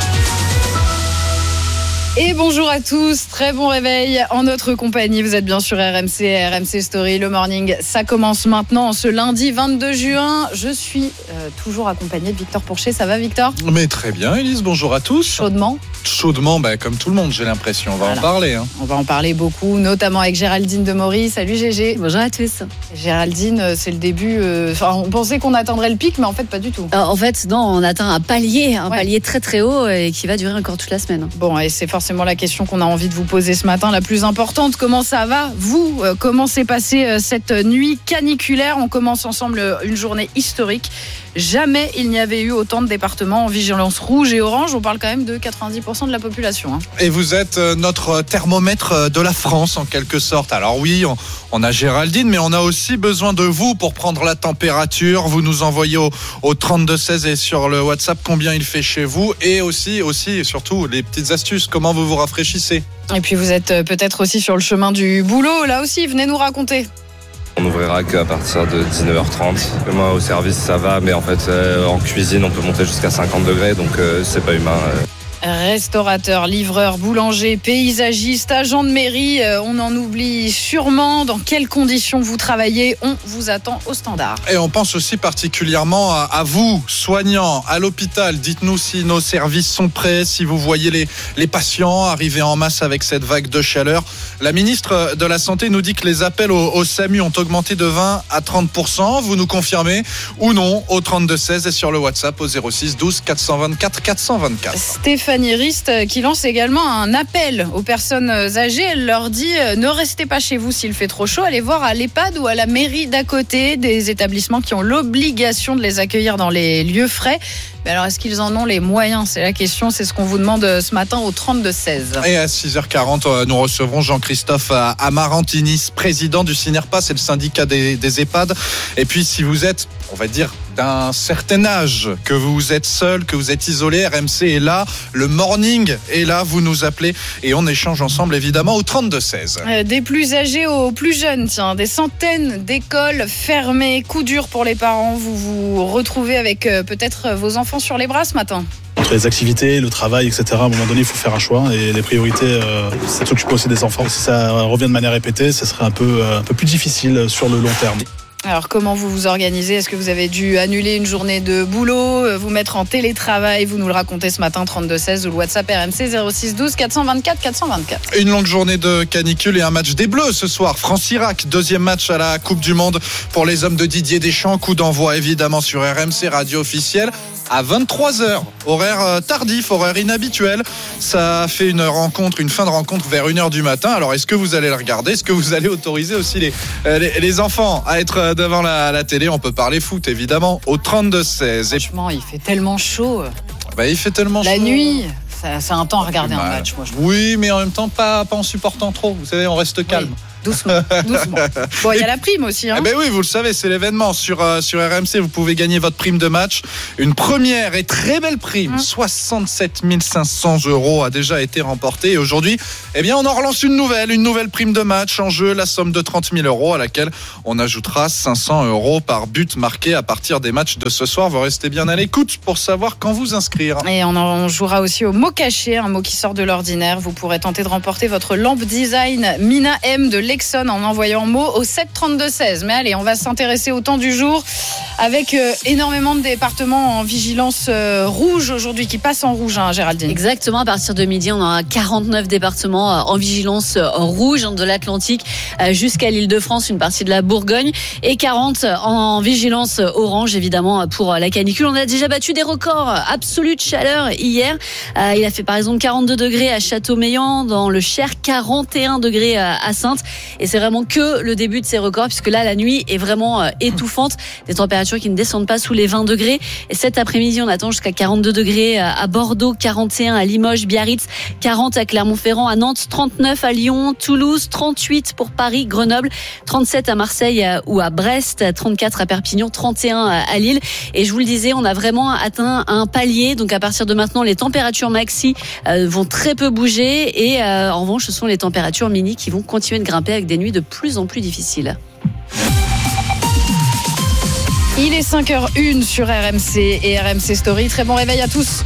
Et bonjour à tous, très bon réveil en notre compagnie. Vous êtes bien sur R M C, R M C Story, le morning. Ça commence maintenant ce lundi vingt-deux juin. Je suis euh, toujours accompagnée de Victor Pourchet. Ça va, Victor ? Mais très bien, Élise, bonjour à tous. Chaudement ? Chaudement, bah, comme tout le monde, j'ai l'impression. On va voilà. en parler. Hein. On va en parler beaucoup, notamment avec Géraldine Demory. Salut Gégé. Bonjour à tous. Géraldine, c'est le début. Euh, enfin, on pensait qu'on atteindrait le pic, mais en fait, pas du tout. Euh, en fait, non, on atteint un palier, un ouais. palier très très haut et qui va durer encore toute la semaine. Bon, et c'est forcément la question qu'on a envie de vous poser ce matin, la plus importante. Comment ça va, vous ? Comment s'est passée cette nuit caniculaire ? On commence ensemble une journée historique. Jamais il n'y avait eu autant de départements en vigilance rouge et orange. On parle quand même de quatre-vingt-dix pour cent de la population. Hein. Et vous êtes notre thermomètre de la France, en quelque sorte. Alors oui, on, on a Géraldine, mais on a aussi besoin de vous pour prendre la température. Vous nous envoyez au, au trente-deux seize et sur le WhatsApp combien il fait chez vous. Et aussi, aussi et surtout, les petites astuces, comment vous vous rafraîchissez. Et puis vous êtes peut-être aussi sur le chemin du boulot. Là aussi, venez nous raconter. On n'ouvrira qu'à partir de dix-neuf heures trente. Moi, au service, ça va, mais en fait, euh, en cuisine, on peut monter jusqu'à cinquante degrés, donc euh, c'est pas humain. Euh. Restaurateur, livreur, boulanger, paysagiste, agent de mairie, euh, on en oublie sûrement. Dans quelles conditions vous travaillez ? On vous attend au standard. Et on pense aussi particulièrement à, à vous, soignants, à l'hôpital. Dites-nous si nos services sont prêts, si vous voyez les, les patients arriver en masse avec cette vague de chaleur. La ministre de la Santé nous dit que les appels au, au SAMU ont augmenté de vingt à trente pour cent. Vous nous confirmez ou non au trente-deux seize et sur le WhatsApp au zéro six douze quatre cent vingt-quatre quatre cent vingt-quatre. Stéphanie Rist qui lance également un appel aux personnes âgées. Elle leur dit ne restez pas chez vous s'il fait trop chaud, allez voir à l'EHPAD ou à la mairie d'à côté, des établissements qui ont l'obligation de les accueillir dans les lieux frais. Mais alors est-ce qu'ils en ont les moyens ? C'est la question, c'est ce qu'on vous demande ce matin au trente-deux seize. Et à six heures quarante, nous recevrons Jean-Christophe Amarantinis, président du Synerpa, c'est le syndicat des, des EHPAD. Et puis si vous êtes, on va dire, d'un certain âge, que vous êtes seul, que vous êtes isolé, R M C est là, le morning est là, vous nous appelez et on échange ensemble évidemment au trente-deux seize. Euh, des plus âgés aux plus jeunes, tiens, des centaines d'écoles fermées, coup dur pour les parents. Vous vous retrouvez avec euh, peut-être vos enfants sur les bras ce matin. Entre les activités, le travail, et cetera, à un moment donné, il faut faire un choix. Et les priorités, euh, c'est de s'occuper aussi des enfants. Si ça revient de manière répétée, ce serait un peu, euh, un peu plus difficile sur le long terme. Alors comment vous vous organisez ? Est-ce que vous avez dû annuler une journée de boulot, vous mettre en télétravail ? Vous nous le racontez ce matin, trente-deux seize ou le WhatsApp R M C zéro six douze quatre cent vingt-quatre quatre cent vingt-quatre. Une longue journée de canicule et un match des Bleus ce soir. France-Irak, deuxième match à la Coupe du Monde pour les hommes de Didier Deschamps. Coup d'envoi évidemment sur R M C, radio officielle, à vingt-trois heures. Horaire tardif, horaire inhabituel. Ça fait une rencontre, une fin de rencontre vers une heure du matin. Alors est-ce que vous allez le regarder ? Est-ce que vous allez autoriser aussi les, les, les enfants à être devant la, la télé ? On peut parler foot évidemment au trente-deux seize. Franchement, il fait tellement chaud. Bah, il fait tellement La chaud. nuit, ça- c'est un temps à regarder Bah, un match. Moi, je... Oui, mais en même temps, pas, pas en supportant trop. Vous savez, on reste calme. Oui. Doucement, doucement. Bon, il y a la prime aussi. Hein. Eh ben oui, vous le savez, c'est l'événement sur, euh, sur R M C. Vous pouvez gagner votre prime de match. Une première et très belle prime, mmh. soixante-sept mille cinq cents euros a déjà été remportée. Et aujourd'hui, eh bien, on en relance une nouvelle, une nouvelle prime de match en jeu, la somme de trente mille euros à laquelle on ajoutera cinq cents euros par but marqué à partir des matchs de ce soir. Vous restez bien à l'écoute pour savoir quand vous inscrire. Et on, en, on jouera aussi au mot caché, un mot qui sort de l'ordinaire. Vous pourrez tenter de remporter votre lampe design Mina M de Lexon en envoyant mot au sept trente-deux seize. Mais allez, on va s'intéresser au temps du jour avec euh, énormément de départements en vigilance euh, rouge aujourd'hui qui passent en rouge, hein, Géraldine. Exactement, à partir de midi, on aura quarante-neuf départements en vigilance rouge, de l'Atlantique jusqu'à l'Île-de-France, une partie de la Bourgogne, et quarante en vigilance orange, évidemment, pour la canicule. On a déjà battu des records absolus de chaleur hier. Il a fait par exemple quarante-deux degrés à Châteaumeillan, dans le Cher, quarante et un degrés à Saintes. Et c'est vraiment que le début de ces records, puisque là, la nuit est vraiment étouffante. Des températures qui ne descendent pas sous les vingt degrés. Et cet après-midi, on attend jusqu'à quarante-deux degrés à Bordeaux, quarante et un à Limoges, Biarritz, quarante à Clermont-Ferrand, à Nantes, trente-neuf à Lyon, Toulouse, trente-huit pour Paris, Grenoble, trente-sept à Marseille ou à Brest, trente-quatre à Perpignan, trente et un à Lille. Et je vous le disais, on a vraiment atteint un palier. Donc à partir de maintenant, les températures maxi vont très peu bouger. Et en revanche, ce sont les températures mini qui vont continuer de grimper avec des nuits de plus en plus difficiles. Il est cinq heures zéro un sur R M C et R M C Story. Très bon réveil à tous.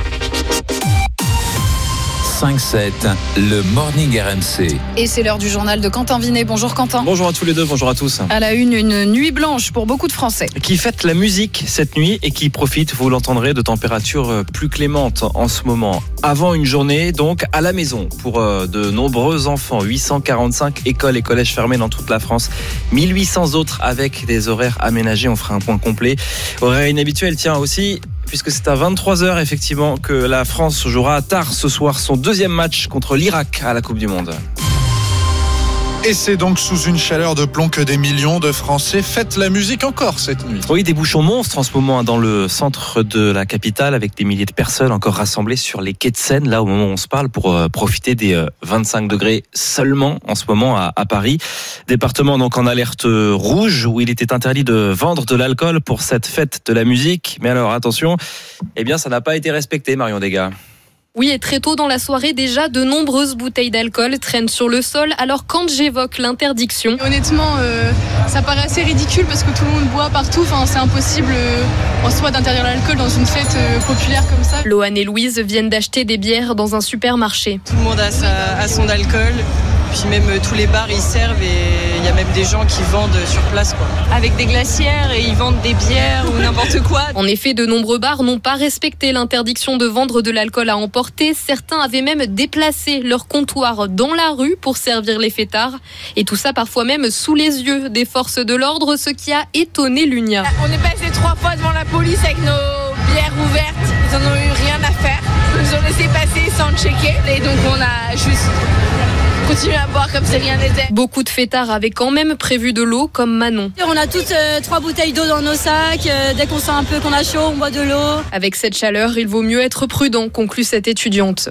cinq sept, le Morning R M C. Et c'est l'heure du journal de Quentin Vinet. Bonjour Quentin. Bonjour à tous les deux, bonjour à tous. À la une, une nuit blanche pour beaucoup de Français. Qui fête la musique cette nuit et qui profite, vous l'entendrez, de températures plus clémentes en ce moment. Avant une journée, donc, à la maison pour de nombreux enfants. huit cent quarante-cinq écoles et collèges fermés dans toute la France. mille huit cents autres avec des horaires aménagés. On fera un point complet. Horaire inhabituel, tiens aussi, puisque c'est à vingt-trois heures effectivement que la France jouera tard ce soir son deuxième match contre l'Irak à la Coupe du Monde. Et c'est donc sous une chaleur de plomb que des millions de Français fêtent la musique encore cette nuit. Oui, des bouchons monstres en ce moment dans le centre de la capitale avec des milliers de personnes encore rassemblées sur les quais de Seine, là au moment où on se parle, pour profiter des vingt-cinq degrés seulement en ce moment à, à Paris. Département donc en alerte rouge où il était interdit de vendre de l'alcool pour cette fête de la musique. Mais alors attention, eh bien ça n'a pas été respecté, Marion Desgars. Oui, et très tôt dans la soirée, déjà, de nombreuses bouteilles d'alcool traînent sur le sol. Alors, quand j'évoque l'interdiction... Honnêtement, euh, ça paraît assez ridicule parce que tout le monde boit partout. Enfin, c'est impossible euh, en soi d'interdire l'alcool dans une fête euh, populaire comme ça. Loane et Louise viennent d'acheter des bières dans un supermarché. Tout le monde a, sa, a son alcool. Puis même euh, tous les bars, ils servent et il y a même des gens qui vendent sur place, quoi. Avec des glacières et ils vendent des bières ou n'importe quoi. En effet, de nombreux bars n'ont pas respecté l'interdiction de vendre de l'alcool à emporter. Certains avaient même déplacé leur comptoir dans la rue pour servir les fêtards. Et tout ça parfois même sous les yeux des forces de l'ordre, ce qui a étonné l'Unia. On est passé trois fois devant la police avec nos bières ouvertes. Ils en ont eu rien à faire. Ils nous ont laissé passer sans checker. Et donc on a juste... continuer à boire comme si rien n'était. Beaucoup de fêtards avaient quand même prévu de l'eau, comme Manon. On a toutes euh, trois bouteilles d'eau dans nos sacs. Euh, dès qu'on sent un peu qu'on a chaud, on boit de l'eau. Avec cette chaleur, il vaut mieux être prudent, conclut cette étudiante.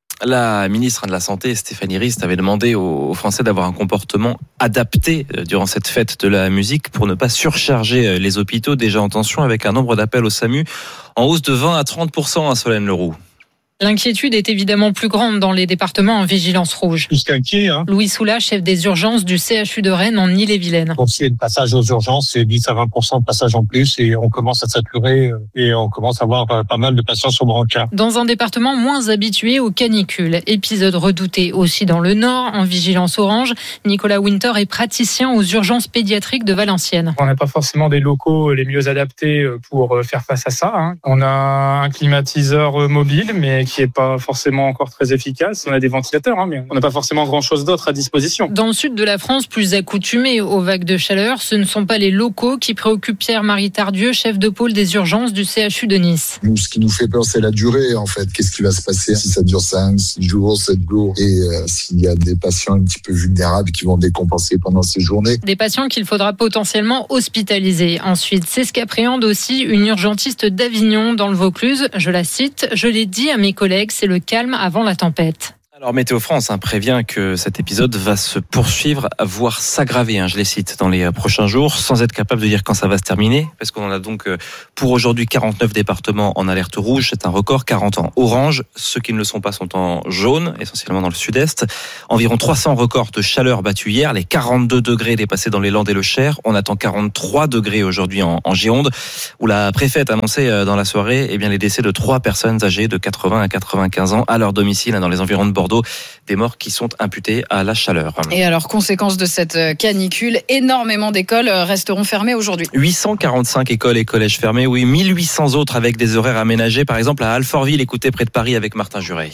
La ministre de la Santé, Stéphanie Rist, avait demandé aux Français d'avoir un comportement adapté durant cette fête de la musique pour ne pas surcharger les hôpitaux déjà en tension avec un nombre d'appels au SAMU en hausse de vingt à trente pour cent à Solène Leroux. L'inquiétude est évidemment plus grande dans les départements en vigilance rouge. Plus qu'inquiet, hein. Louis Soula, chef des urgences du C H U de Rennes en Ille-et-Vilaine. Pour ce qui est de passage aux urgences, c'est dix à vingt pour cent de passage en plus et on commence à saturer et on commence à avoir pas mal de patients sur brancard. Dans un département moins habitué aux canicules. Épisode redouté aussi dans le Nord, en vigilance orange. Nicolas Winter est praticien aux urgences pédiatriques de Valenciennes. On n'a pas forcément des locaux les mieux adaptés pour faire face à ça, hein. On a un climatiseur mobile, mais qui est pas forcément encore très efficace. On a des ventilateurs, hein, mais on n'a pas forcément grand-chose d'autre à disposition. Dans le sud de la France, plus accoutumé aux vagues de chaleur, ce ne sont pas les locaux qui préoccupent Pierre-Marie Tardieu, chef de pôle des urgences du C H U de Nice. Nous, ce qui nous fait peur, c'est la durée, en fait. Qu'est-ce qui va se passer si ça dure cinq, six jours, sept jours, et euh, s'il y a des patients un petit peu vulnérables qui vont décompenser pendant ces journées. Des patients qu'il faudra potentiellement hospitaliser. Ensuite, c'est ce qu'appréhende aussi une urgentiste d'Avignon dans le Vaucluse. Je la cite, je l'ai dit à mes collègues, c'est le calme avant la tempête. Alors Météo France hein, prévient que cet épisode va se poursuivre, voire s'aggraver, hein, je les cite, dans les prochains jours, sans être capable de dire quand ça va se terminer, parce qu'on en a donc pour aujourd'hui quarante-neuf départements en alerte rouge, c'est un record, quarante en orange, ceux qui ne le sont pas sont en jaune, essentiellement dans le sud-est. Environ trois cents records de chaleur battus hier, les quarante-deux degrés dépassés dans les Landes et le Cher, on attend quarante-trois degrés aujourd'hui en, en Gironde, où la préfète annonçait dans la soirée eh bien, les décès de trois personnes âgées de quatre-vingts à quatre-vingt-quinze ans à leur domicile dans les environs de Bordeaux. Des morts qui sont imputés à la chaleur. Et alors, conséquence de cette canicule, énormément d'écoles resteront fermées aujourd'hui. huit cent quarante-cinq écoles et collèges fermés, oui, mille huit cents autres avec des horaires aménagés. Par exemple, à Alfortville, écoutez, près de Paris, avec Martin Juret.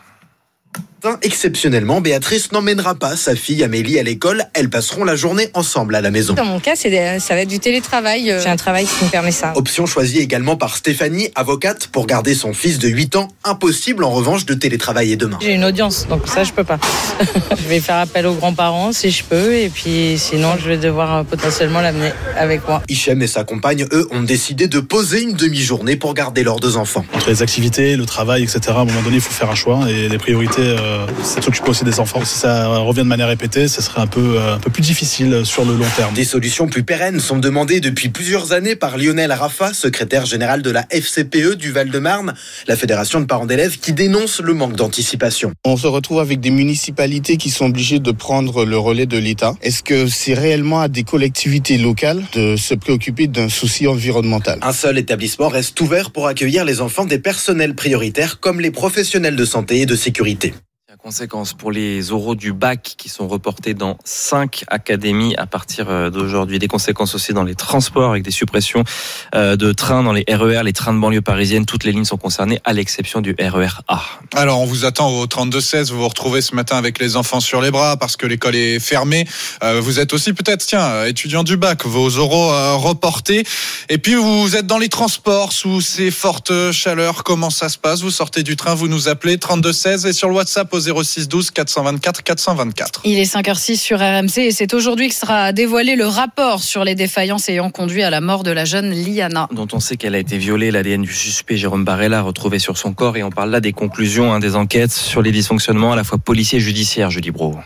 Exceptionnellement, Béatrice n'emmènera pas sa fille Amélie à l'école. Elles passeront la journée ensemble à la maison. Dans mon cas, c'est des, ça va être du télétravail. J'ai un travail qui me permet ça. Option choisie également par Stéphanie, avocate, pour garder son fils de huit ans. Impossible en revanche de télétravailler demain. J'ai une audience, donc ça je peux pas. Je vais faire appel aux grands-parents si je peux, et puis sinon je vais devoir potentiellement l'amener avec moi. Hichem et sa compagne, eux, ont décidé de poser une demi-journée pour garder leurs deux enfants. Entre les activités, le travail, et cetera, à un moment donné, il faut faire un choix, et les priorités, euh, c'est de s'occuper aussi des enfants. Si ça revient de manière répétée, ce serait un peu, euh, un peu plus difficile sur le long terme. Des solutions plus pérennes sont demandées depuis plusieurs années par Lionel Raffa, secrétaire général de la F C P E du Val-de-Marne, la fédération de parents d'élèves qui dénonce le manque d'anticipation. On se retrouve avec des municipalités qui sont obligées de prendre le relais de l'État. Est-ce que c'est réellement à des collectivités locales de se préoccuper d'un souci environnemental ? Un seul établissement reste ouvert pour accueillir les enfants des personnels prioritaires comme les professionnels de santé et de sécurité. Conséquences pour les oraux du bac qui sont reportés dans cinq académies à partir d'aujourd'hui. Des conséquences aussi dans les transports avec des suppressions de trains dans les R E R, les trains de banlieue parisienne. Toutes les lignes sont concernées à l'exception du R E R A. Alors on vous attend au trente-deux seize. Vous vous retrouvez ce matin avec les enfants sur les bras parce que l'école est fermée. Vous êtes aussi peut-être, tiens, étudiant du bac, vos oraux reportés. Et puis vous êtes dans les transports sous ces fortes chaleurs. Comment ça se passe ? Vous sortez du train, vous nous appelez trente-deux seize et sur le WhatsApp au zéro six douze quatre cent vingt-quatre quatre cent vingt-quatre. Il est cinq heures six sur R M C et c'est aujourd'hui que sera dévoilé le rapport sur les défaillances ayant conduit à la mort de la jeune Liana. Dont on sait qu'elle a été violée. L'A D N du suspect Jérôme Barella retrouvé sur son corps et on parle là des conclusions hein, des enquêtes sur les dysfonctionnements à la fois policiers et judiciaires, Julie Brault.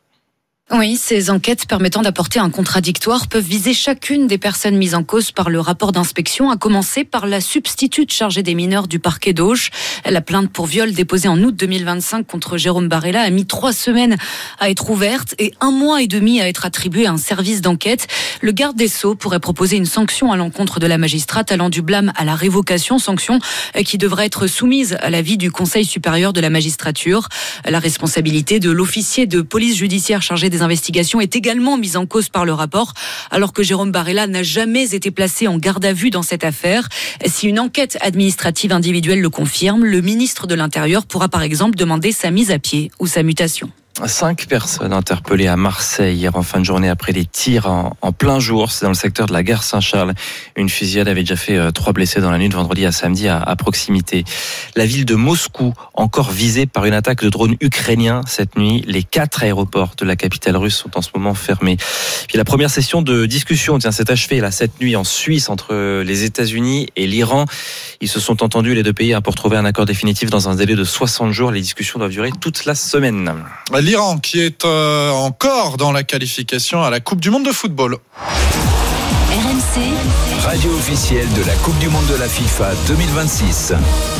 Oui, ces enquêtes permettant d'apporter un contradictoire peuvent viser chacune des personnes mises en cause par le rapport d'inspection, à commencer par la substitute chargée des mineurs du parquet d'Auch. La plainte pour viol déposée en août deux mille vingt-cinq contre Jérôme Barella a mis trois semaines à être ouverte et un mois et demi à être attribuée à un service d'enquête. Le garde des Sceaux pourrait proposer une sanction à l'encontre de la magistrate allant du blâme à la révocation, sanction qui devrait être soumise à l'avis du Conseil supérieur de la magistrature. La responsabilité de l'officier de police judiciaire chargé des investigations est également mise en cause par le rapport, alors que Jérôme Barella n'a jamais été placé en garde à vue dans cette affaire. Si une enquête administrative individuelle le confirme, le ministre de l'Intérieur pourra par exemple demander sa mise à pied ou sa mutation. Cinq personnes interpellées à Marseille hier en fin de journée après des tirs en, en plein jour. C'est dans le secteur de la gare Saint-Charles. Une fusillade avait déjà fait euh, trois blessés dans la nuit de vendredi à samedi à, à proximité. La ville de Moscou, encore visée par une attaque de drones ukrainiens cette nuit. Les quatre aéroports de la capitale russe sont en ce moment fermés. Puis la première session de discussion tiens, s'est achevée là, cette nuit en Suisse entre les États-Unis et l'Iran. Ils se sont entendus les deux pays hein, pour trouver un accord définitif dans un délai de soixante jours. Les discussions doivent durer toute la semaine. L'Iran qui est euh, encore dans la qualification à la Coupe du Monde de football. R M C, radio officielle de la Coupe du Monde de la FIFA deux mille vingt-six.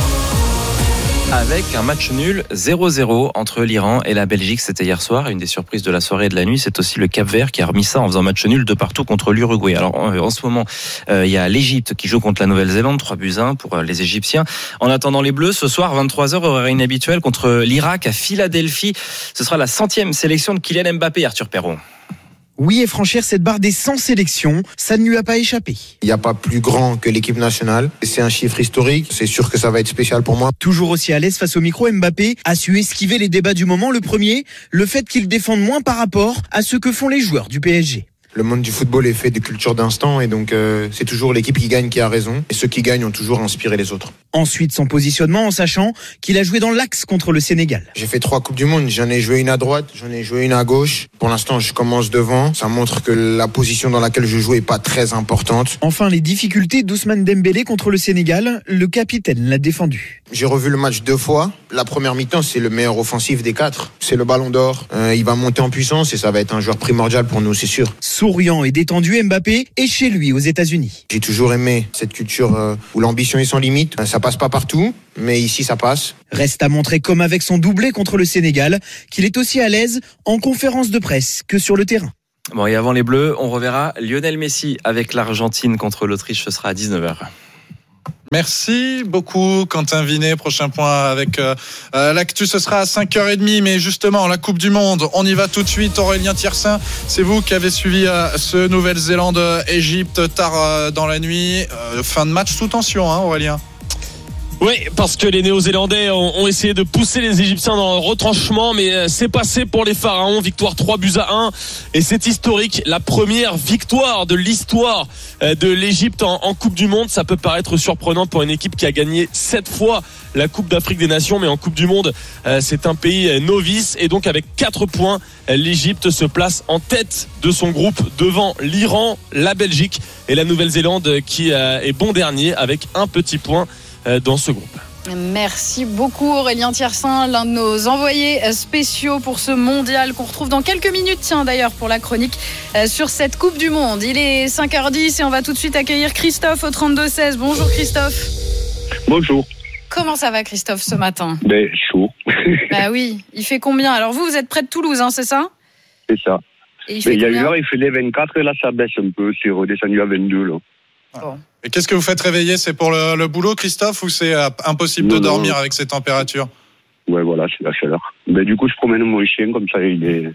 Avec un match nul zéro zéro entre l'Iran et la Belgique, c'était hier soir. Une des surprises de la soirée et de la nuit, c'est aussi le Cap-Vert qui a remis ça en faisant match nul de partout contre l'Uruguay. Alors en ce moment, euh, il y a l'Égypte qui joue contre la Nouvelle-Zélande, trois buts à un pour les Égyptiens. En attendant les Bleus, ce soir, vingt-trois heures, horaire inhabituel contre l'Irak à Philadelphie. Ce sera la centième sélection de Kylian Mbappé, Arthur Perrault. Oui, et franchir cette barre des cent sélections, ça ne lui a pas échappé. Il n'y a pas plus grand que l'équipe nationale. C'est un chiffre historique. C'est sûr que ça va être spécial pour moi. Toujours aussi à l'aise face au micro, Mbappé a su esquiver les débats du moment. Le premier, le fait qu'il défende moins par rapport à ce que font les joueurs du P S G. Le monde du football est fait de culture d'instant et donc euh, c'est toujours l'équipe qui gagne qui a raison. Et ceux qui gagnent ont toujours inspiré les autres. Ensuite, son positionnement en sachant qu'il a joué dans l'axe contre le Sénégal. J'ai fait trois Coupes du Monde. J'en ai joué une à droite, j'en ai joué une à gauche. Pour l'instant, je commence devant. Ça montre que la position dans laquelle je joue est pas très importante. Enfin, les difficultés d'Ousmane Dembélé contre le Sénégal, le capitaine l'a défendu. J'ai revu le match deux fois. La première mi-temps, c'est le meilleur offensif des quatre. C'est le Ballon d'Or. Euh, il va monter en puissance et ça va être un joueur primordial pour nous, c'est sûr. Souriant et détendu, Mbappé est chez lui aux États-Unis. J'ai toujours aimé cette culture euh, où l'ambition est sans limite. Ça passe pas partout, mais ici ça passe. Reste à montrer, comme avec son doublé contre le Sénégal, qu'il est aussi à l'aise en conférence de presse que sur le terrain. Bon, et avant les Bleus, on reverra Lionel Messi avec l'Argentine contre l'Autriche. Ce sera à dix-neuf heures. Merci beaucoup Quentin Vinet. Prochain point avec euh, l'actu, ce sera à cinq heures trente. Mais justement, la Coupe du Monde, on y va tout de suite. Aurélien Thiersin, c'est vous qui avez suivi euh, ce Nouvelle-Zélande-Égypte tard euh, dans la nuit. Euh, fin de match sous tension, hein, Aurélien? Oui, parce que les Néo-Zélandais ont, ont essayé de pousser les Égyptiens dans le retranchement, mais c'est passé pour les Pharaons. Victoire trois buts à un, et c'est historique. La première victoire de l'histoire de l'Égypte en, en Coupe du Monde. Ça peut paraître surprenant pour une équipe qui a gagné sept fois la Coupe d'Afrique des Nations, mais en Coupe du Monde, c'est un pays novice, et donc avec quatre points, l'Égypte se place en tête de son groupe devant l'Iran, la Belgique et la Nouvelle-Zélande qui est bon dernier avec un petit point dans ce groupe. Merci beaucoup Aurélien Thiersin, l'un de nos envoyés spéciaux pour ce mondial qu'on retrouve dans quelques minutes, tiens d'ailleurs pour la chronique sur cette Coupe du Monde. Il est cinq heures dix et on va tout de suite accueillir Christophe au trente-deux seize. Bonjour Christophe. Bonjour. Comment ça va Christophe ce matin? Ben chaud. Bah oui, il fait combien? Alors vous, vous êtes près de Toulouse, hein, c'est ça? C'est ça. Et il, ben, il y a une heure, il faisait vingt-quatre et là ça baisse un peu, c'est redescendu à vingt-deux là. Bon. Et qu'est-ce que vous faites réveiller? C'est pour le, le boulot, Christophe, ou c'est euh, impossible non, de dormir non. avec ces températures? Ouais, voilà, c'est la chaleur. Ben, du coup, je promène mon chien, comme ça, il est...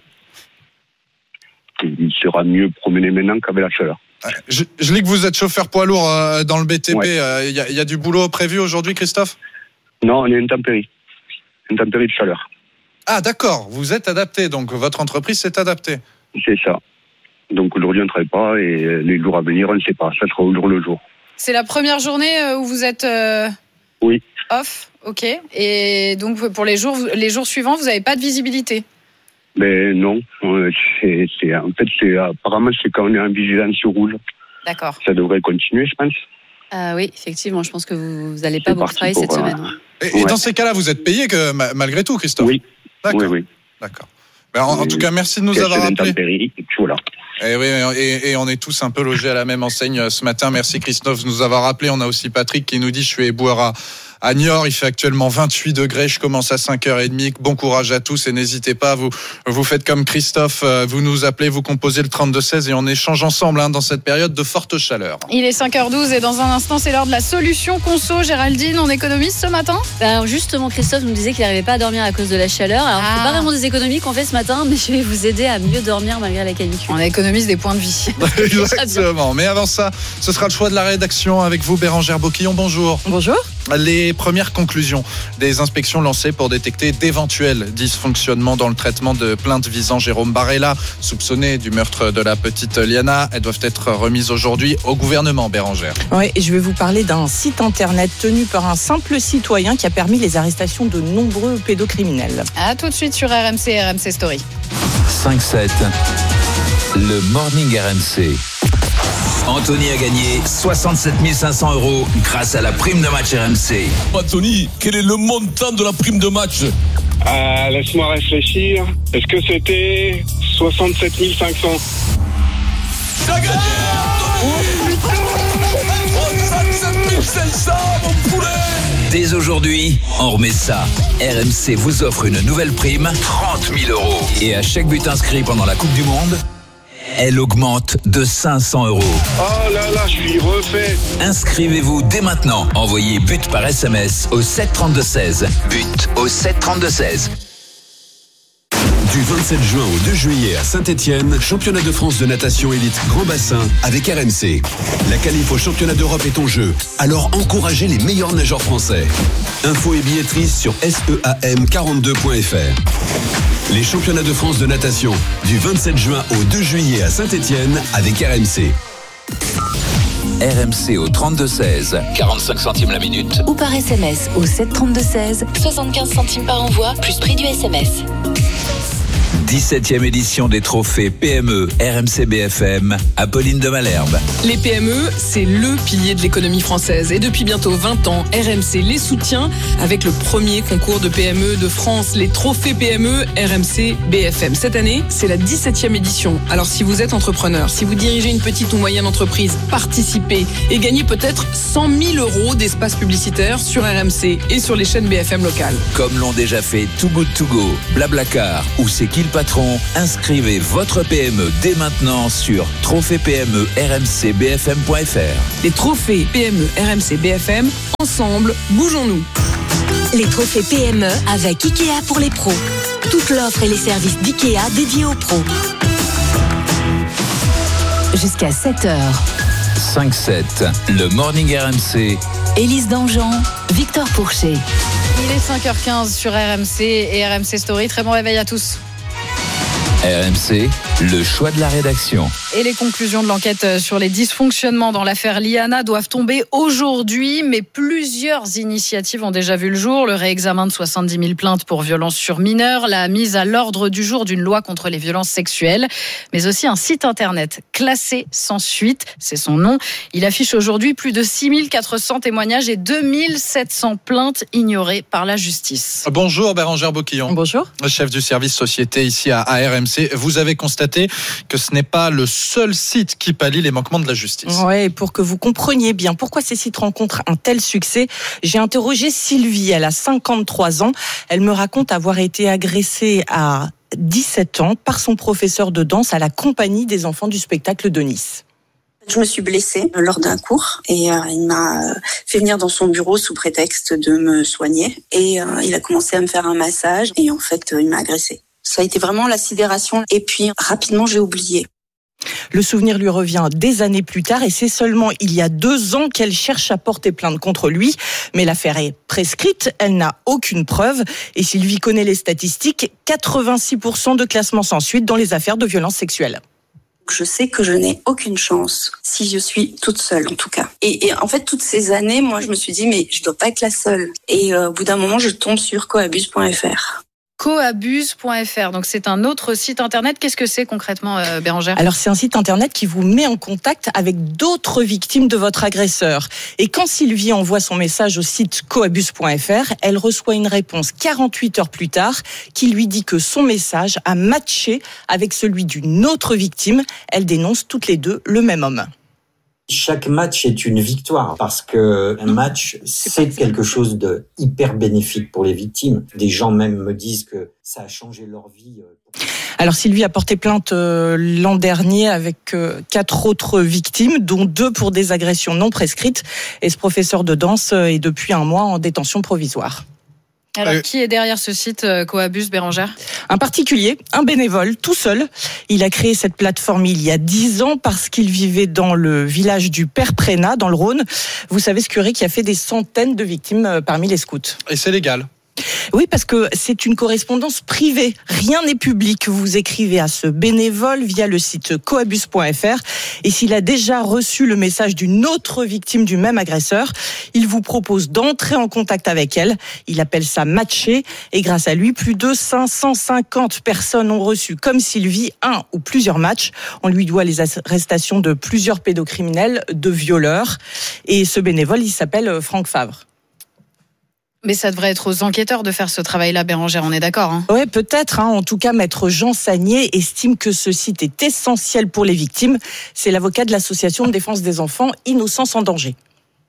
il sera mieux promené maintenant qu'avec la chaleur. Je, je lis que vous êtes chauffeur poids lourd euh, dans le B T P. Il Ouais. euh, y, a, y a du boulot prévu aujourd'hui, Christophe? Non, on est intempérie. Intempérie de chaleur. Ah, d'accord. Vous êtes adapté, donc votre entreprise s'est adaptée. C'est ça. Donc aujourd'hui, on ne travaille pas et les jours à venir, on ne sait pas. Ça sera au jour le jour. C'est la première journée où vous êtes euh, oui. off, ok. Et donc pour les jours, les jours suivants, vous n'avez pas de visibilité? Mais non, c'est, c'est, en fait, c'est, apparemment, c'est quand on est en vigilance rouge. D'accord. Ça devrait continuer, je pense. Euh, oui, effectivement, je pense que vous n'allez pas beaucoup travailler pour, cette euh, semaine. Ouais. Et, et Ouais. dans ces cas-là, vous êtes payé que, ma- malgré tout, Christophe? Oui. D'accord. Oui, oui. D'accord. Ben, en, en tout cas, merci de nous Question avoir appelés. d'intempérie, et puis voilà. Et oui, et, et on est tous un peu logés à la même enseigne ce matin. Merci Christophe de nous avoir rappelé. On a aussi Patrick qui nous dit: je suis éboueur à, à Niort. Il fait actuellement vingt-huit degrés. Je commence à cinq heures trente. Bon courage à tous et n'hésitez pas. Vous, vous faites comme Christophe. Vous nous appelez, vous composez le trente-deux seize et on échange ensemble hein, dans cette période de forte chaleur. Il est cinq heures douze et dans un instant, c'est l'heure de la solution conso. Géraldine, on économise ce matin? Alors justement, Christophe nous disait qu'il n'arrivait pas à dormir à cause de la chaleur. Alors Ah. c'est pas vraiment des économies qu'on fait ce matin, mais je vais vous aider à mieux dormir malgré la canicule. On économise des points de vie. Exactement. Mais avant ça, ce sera le choix de la rédaction avec vous, Bérangère Boquillon. Bonjour. Bonjour. Les premières conclusions des inspections lancées pour détecter d'éventuels dysfonctionnements dans le traitement de plaintes visant Jérôme Barella, soupçonné du meurtre de la petite Liana, elles doivent être remises aujourd'hui au gouvernement, Bérangère. Oui, et je vais vous parler d'un site internet tenu par un simple citoyen qui a permis les arrestations de nombreux pédocriminels. À tout de suite sur R M C, R M C Story. cinq sept, le Morning R M C. Anthony a gagné soixante-sept mille cinq cents euros grâce à la prime de match R M C. Anthony, quel est le montant de la prime de match? Euh, laisse-moi réfléchir. Est-ce que c'était soixante-sept mille cinq cents? T'as gagné, Anthony! soixante-sept mille cinq cents, mon poulet! Dès aujourd'hui, on remet ça. R M C vous offre une nouvelle prime, trente mille euros. Et à chaque but inscrit pendant la Coupe du Monde, elle augmente de cinq cents euros. Oh là là, je suis refait. Inscrivez-vous dès maintenant. Envoyez but par S M S au sept trente-deux seize. But au sept trente-deux seize. Du vingt-sept juin au deux juillet à Saint-Étienne, championnat de France de natation élite grand bassin avec R M C. La qualif au championnat d'Europe est en jeu, alors encouragez les meilleurs nageurs français. Infos et billetterie sur S E A M quarante-deux point F R. Les championnats de France de natation du vingt-sept juin au deux juillet à Saint-Étienne avec R M C. R M C au trente-deux seize, quarante-cinq centimes la minute. Ou par S M S au sept trente-deux seize, soixante-quinze centimes par envoi, plus prix du S M S. dix-septième édition des trophées P M E R M C B F M, Apolline de Malherbe. Les P M E, c'est le pilier de l'économie française. Et depuis bientôt vingt ans, R M C les soutient avec le premier concours de P M E de France, les trophées P M E R M C B F M. Cette année, c'est la dix-septième édition. Alors si vous êtes entrepreneur, si vous dirigez une petite ou moyenne entreprise, participez et gagnez peut-être cent mille euros d'espace publicitaire sur R M C et sur les chaînes B F M locales. Comme l'ont déjà fait Too Good To Go, Blablacar ou C'est qui le patron, inscrivez votre P M E dès maintenant sur trophée P M E R M C B F M point F R. Les trophées P M E R M C B F M, ensemble, bougeons-nous. Les trophées P M E avec Ikea pour les pros. Toute l'offre et les services d'Ikea dédiés aux pros. Jusqu'à sept heures. cinq sept, le Morning R M C. Élise Dangean, Victor Pourchet. Il est cinq heures quinze sur R M C et R M C Story. Très bon réveil à tous. R M C, le choix de la rédaction. Et les conclusions de l'enquête sur les dysfonctionnements dans l'affaire Liana doivent tomber aujourd'hui, mais plusieurs initiatives ont déjà vu le jour. Le réexamen de soixante-dix mille plaintes pour violences sur mineurs, la mise à l'ordre du jour d'une loi contre les violences sexuelles, mais aussi un site internet classé sans suite, c'est son nom. Il affiche aujourd'hui plus de six mille quatre cents témoignages et deux mille sept cents plaintes ignorées par la justice. Bonjour Bérangère Boquillon. Bonjour. Chef du service société ici à R M C. Vous avez constaté que ce n'est pas le seul site qui pallie les manquements de la justice. Ouais, pour que vous compreniez bien pourquoi ces sites rencontrent un tel succès, j'ai interrogé Sylvie. Elle a cinquante-trois ans. Elle me raconte avoir été agressée à dix-sept ans par son professeur de danse à la compagnie des enfants du spectacle de Nice. Je me suis blessée lors d'un cours et euh, il m'a fait venir dans son bureau sous prétexte de me soigner et euh, il a commencé à me faire un massage et en fait euh, il m'a agressée. Ça a été vraiment la sidération et puis rapidement j'ai oublié. Le souvenir lui revient des années plus tard et c'est seulement il y a deux ans qu'elle cherche à porter plainte contre lui. Mais l'affaire est prescrite, elle n'a aucune preuve. Et Sylvie connaît les statistiques, quatre-vingt-six pour cent de classement sans suite dans les affaires de violences sexuelles. Je sais que je n'ai aucune chance si je suis toute seule en tout cas. Et, et en fait toutes ces années, moi je me suis dit mais je dois pas être la seule. Et euh, au bout d'un moment je tombe sur coabuse point F R. coabuse point F R, donc c'est un autre site internet. Qu'est-ce que c'est concrètement, euh, Bérangère ? Alors c'est un site internet qui vous met en contact avec d'autres victimes de votre agresseur. Et quand Sylvie envoie son message au site coabuse point F R, elle reçoit une réponse quarante-huit heures plus tard qui lui dit que son message a matché avec celui d'une autre victime. Elle dénonce toutes les deux le même homme. Chaque match est une victoire parce que un match, c'est quelque chose de hyper bénéfique pour les victimes. Des gens même me disent que ça a changé leur vie. Alors Sylvie a porté plainte euh, l'an dernier avec euh, quatre autres victimes, dont deux pour des agressions non prescrites. Et ce professeur de danse euh, est depuis un mois en détention provisoire. Alors, euh... qui est derrière ce site euh, Coabuse, Bérangère ? Un particulier, un bénévole, tout seul. Il a créé cette plateforme il y a dix ans parce qu'il vivait dans le village du Père Prénat, dans le Rhône. Vous savez, ce curé qui a fait des centaines de victimes parmi les scouts. Et c'est légal ? Oui, parce que c'est une correspondance privée. Rien n'est public. Vous écrivez à ce bénévole via le site coabuse point F R. Et s'il a déjà reçu le message d'une autre victime du même agresseur, il vous propose d'entrer en contact avec elle. Il appelle ça matcher. Et grâce à lui, plus de cinq cent cinquante personnes ont reçu, comme Sylvie, un ou plusieurs matchs. On lui doit les arrestations de plusieurs pédocriminels, de violeurs. Et ce bénévole, il s'appelle Franck Favre. Mais ça devrait être aux enquêteurs de faire ce travail-là, Bérangère, on est d'accord hein ? Oui, peut-être. Hein. En tout cas, maître Jean Sagnier estime que ce site est essentiel pour les victimes. C'est l'avocat de l'association de défense des enfants Innocence en danger.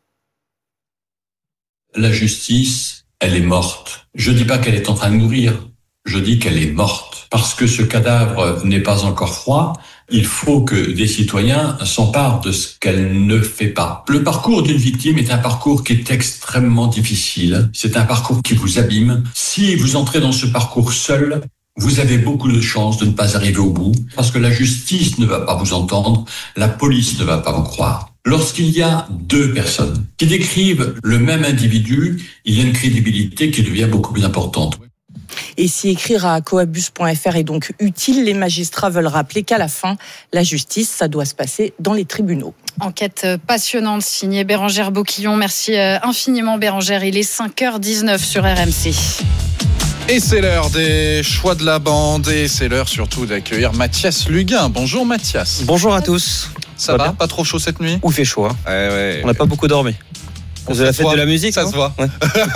La justice, elle est morte. Je dis pas qu'elle est en train de mourir. Je dis qu'elle est morte. Parce que ce cadavre n'est pas encore froid, il faut que des citoyens s'emparent de ce qu'elle ne fait pas. Le parcours d'une victime est un parcours qui est extrêmement difficile. C'est un parcours qui vous abîme. Si vous entrez dans ce parcours seul, vous avez beaucoup de chances de ne pas arriver au bout, parce que la justice ne va pas vous entendre, la police ne va pas vous croire. Lorsqu'il y a deux personnes qui décrivent le même individu, il y a une crédibilité qui devient beaucoup plus importante. Et si écrire à coabus point f r est donc utile, les magistrats veulent rappeler qu'à la fin, la justice, ça doit se passer dans les tribunaux. Enquête passionnante signée Bérangère Boquillon. Merci infiniment Bérangère. Il est cinq heures dix-neuf sur R M C. Et c'est l'heure des choix de la bande et c'est l'heure surtout d'accueillir Mathias Luguin. Bonjour Mathias. Bonjour à tous. Ça va, va Pas trop chaud cette nuit? Ou il fait chaud. Hein. Ouais, ouais, On n'a ouais. pas beaucoup dormi. Vous avez la fête de la musique, ça non se voit. Ouais.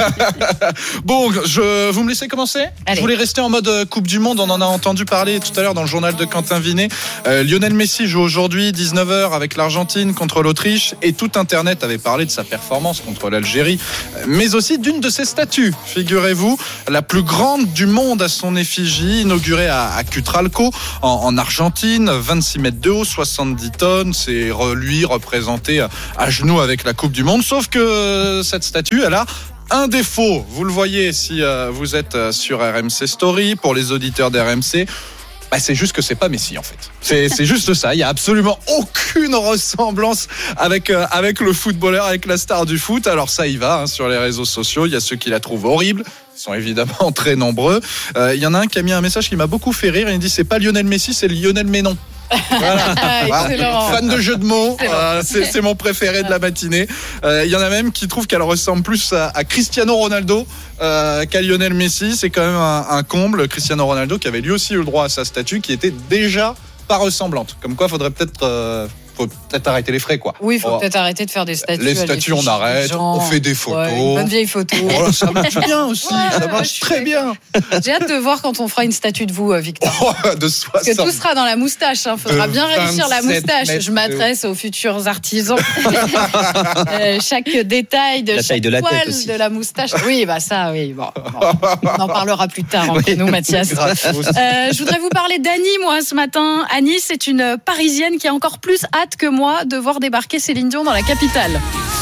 Bon, je, vous me laissez commencer? Allez. Je voulais rester en mode Coupe du Monde. On en a entendu parler tout à l'heure dans le journal de Quentin Vinet. Euh, Lionel Messi joue aujourd'hui dix-neuf heures avec l'Argentine contre l'Autriche et tout Internet avait parlé de sa performance contre l'Algérie, mais aussi d'une de ses statues. Figurez-vous, la plus grande du monde à son effigie, inaugurée à, à Cutralco en, en Argentine, vingt-six mètres de haut, soixante-dix tonnes. C'est lui représenté à genoux avec la Coupe du Monde, sauf que cette statue, elle a un défaut. Vous le voyez si euh, vous êtes euh, sur R M C Story. Pour les auditeurs d'R M C, bah, c'est juste que c'est pas Messi en fait. C'est, c'est juste ça. Il y a absolument aucune ressemblance avec euh, avec le footballeur, avec la star du foot. Alors ça y va hein, sur les réseaux sociaux. Il y a ceux qui la trouvent horrible. Ils sont évidemment très nombreux. Euh, il y en a un qui a mis un message qui m'a beaucoup fait rire. Il dit c'est pas Lionel Messi, c'est Lionel Ménon. Voilà. Excellent. Fan de jeux de mots, c'est, euh, c'est, c'est mon préféré de la matinée. Il euh, y en a même qui trouvent qu'elle ressemble plus à, à Cristiano Ronaldo euh, qu'à Lionel Messi. C'est quand même un, un comble. Cristiano Ronaldo qui avait lui aussi eu le droit à sa statue, qui était déjà pas ressemblante. Comme quoi, faudrait peut-être euh, faut peut-être arrêter les frais, quoi. Oui, il faut oh. peut-être arrêter de faire des statues. Les statues, on arrête, on fait des photos. Ouais, une bonne vieille photo. Oh, ça marche bien aussi, ouais, ça marche très bien. J'ai hâte de voir quand on fera une statue de vous, Victor. Oh, de soixante. Parce que tout sera dans la moustache. Il hein. faudra bien réussir la moustache. Je m'adresse aux futurs artisans. euh, chaque détail de la chaque de la poil aussi. de la moustache. Oui, bah ça, oui. Bon, bon. On en parlera plus tard entre oui. nous, Mathias. Euh, je voudrais vous parler d'Annie, moi, ce matin. Annie, c'est une Parisienne qui a encore plus hâte que moi de voir débarquer Céline Dion dans la capitale.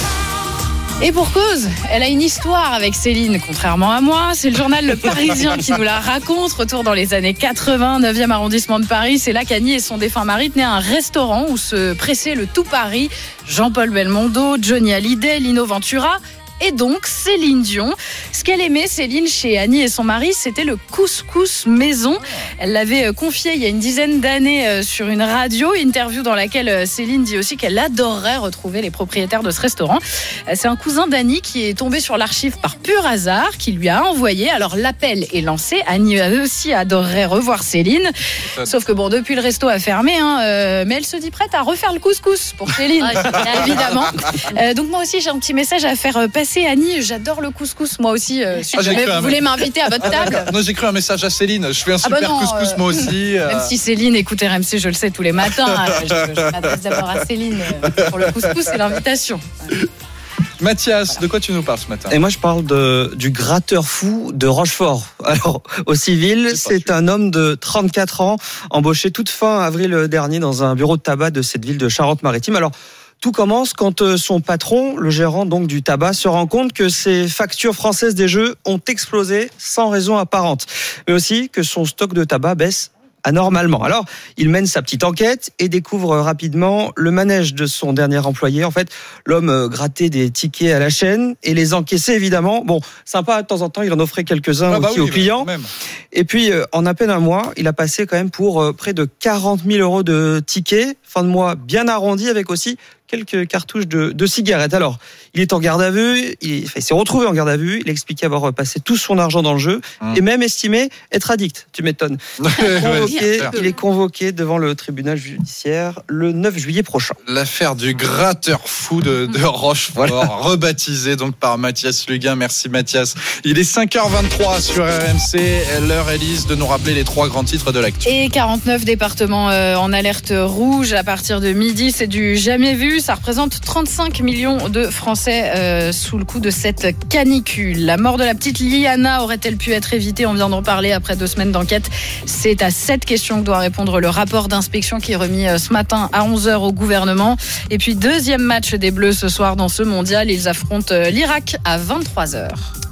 Et pour cause, elle a une histoire avec Céline, contrairement à moi. C'est le journal Le Parisien qui nous la raconte. Retour dans les années quatre-vingts, neuvième arrondissement de Paris. C'est là qu'Annie et son défunt mari tenaient un restaurant où se pressait le tout Paris. Jean-Paul Belmondo, Johnny Hallyday, Lino Ventura et donc Céline Dion. Ce qu'elle aimait, Céline, chez Annie et son mari, c'était le couscous maison. Elle l'avait confié il y a une dizaine d'années sur une radio, interview dans laquelle Céline dit aussi qu'elle adorerait retrouver les propriétaires de ce restaurant. C'est un cousin d'Annie qui est tombé sur l'archive par pur hasard, qui lui a envoyé. Alors l'appel est lancé. Annie aussi adorerait revoir Céline. Sauf que bon, depuis le resto a fermé, hein, euh, mais elle se dit prête à refaire le couscous pour Céline, évidemment. Euh, donc moi aussi, j'ai un petit message à faire passer. Annie, j'adore le couscous, moi aussi. Euh, si ah, jamais vous voulez m'inviter à votre table. Non, j'ai écrit un message à Céline. Je fais un super ah bah non, couscous, euh, moi aussi. Même euh... si Céline écoute R M C, je le sais tous les matins. je, je m'adresse d'abord à Céline pour le couscous et l'invitation. Mathias, voilà. De quoi tu nous parles ce matin? Et moi, je parle de, du gratteur fou de Rochefort. Alors, au civil, c'est, c'est un homme de trente-quatre ans, embauché toute fin avril dernier dans un bureau de tabac de cette ville de Charente-Maritime. Alors, tout commence quand son patron, le gérant donc du tabac, se rend compte que ses factures françaises des jeux ont explosé sans raison apparente, mais aussi que son stock de tabac baisse anormalement. Alors, il mène sa petite enquête et découvre rapidement le manège de son dernier employé. En fait, l'homme grattait des tickets à la chaîne et les encaissait évidemment. Bon, sympa, de temps en temps, il en offrait quelques-uns ah bah aussi oui, aux clients. Même. Et puis, en à peine un mois, il a passé quand même pour près de quarante mille euros de tickets. Fin de mois bien arrondi avec aussi quelques cartouches de, de cigarettes. Alors, il est en garde à vue, il, enfin, il s'est retrouvé en garde à vue, il a expliqué avoir passé tout son argent dans le jeu mmh. et même estimé être addict. Tu m'étonnes. Convoqué, il est convoqué devant le tribunal judiciaire le neuf juillet prochain. L'affaire du gratteur fou de, de Rochefort, voilà. Rebaptisé donc par Mathias Luguin. Merci Mathias. Il est cinq heures vingt-trois sur R M C. L'heure, Élise, de nous rappeler les trois grands titres de l'actu. Et quarante-neuf départements euh, en alerte rouge à partir de midi. C'est du jamais vu. Ça représente trente-cinq millions de Français euh, sous le coup de cette canicule. La mort de la petite Liana aurait-elle pu être évitée? On vient d'en parler après deux semaines d'enquête. C'est à cette question que doit répondre le rapport d'inspection qui est remis ce matin à onze heures au gouvernement. Et puis deuxième match des Bleus ce soir dans ce mondial. Ils affrontent l'Irak à vingt-trois heures.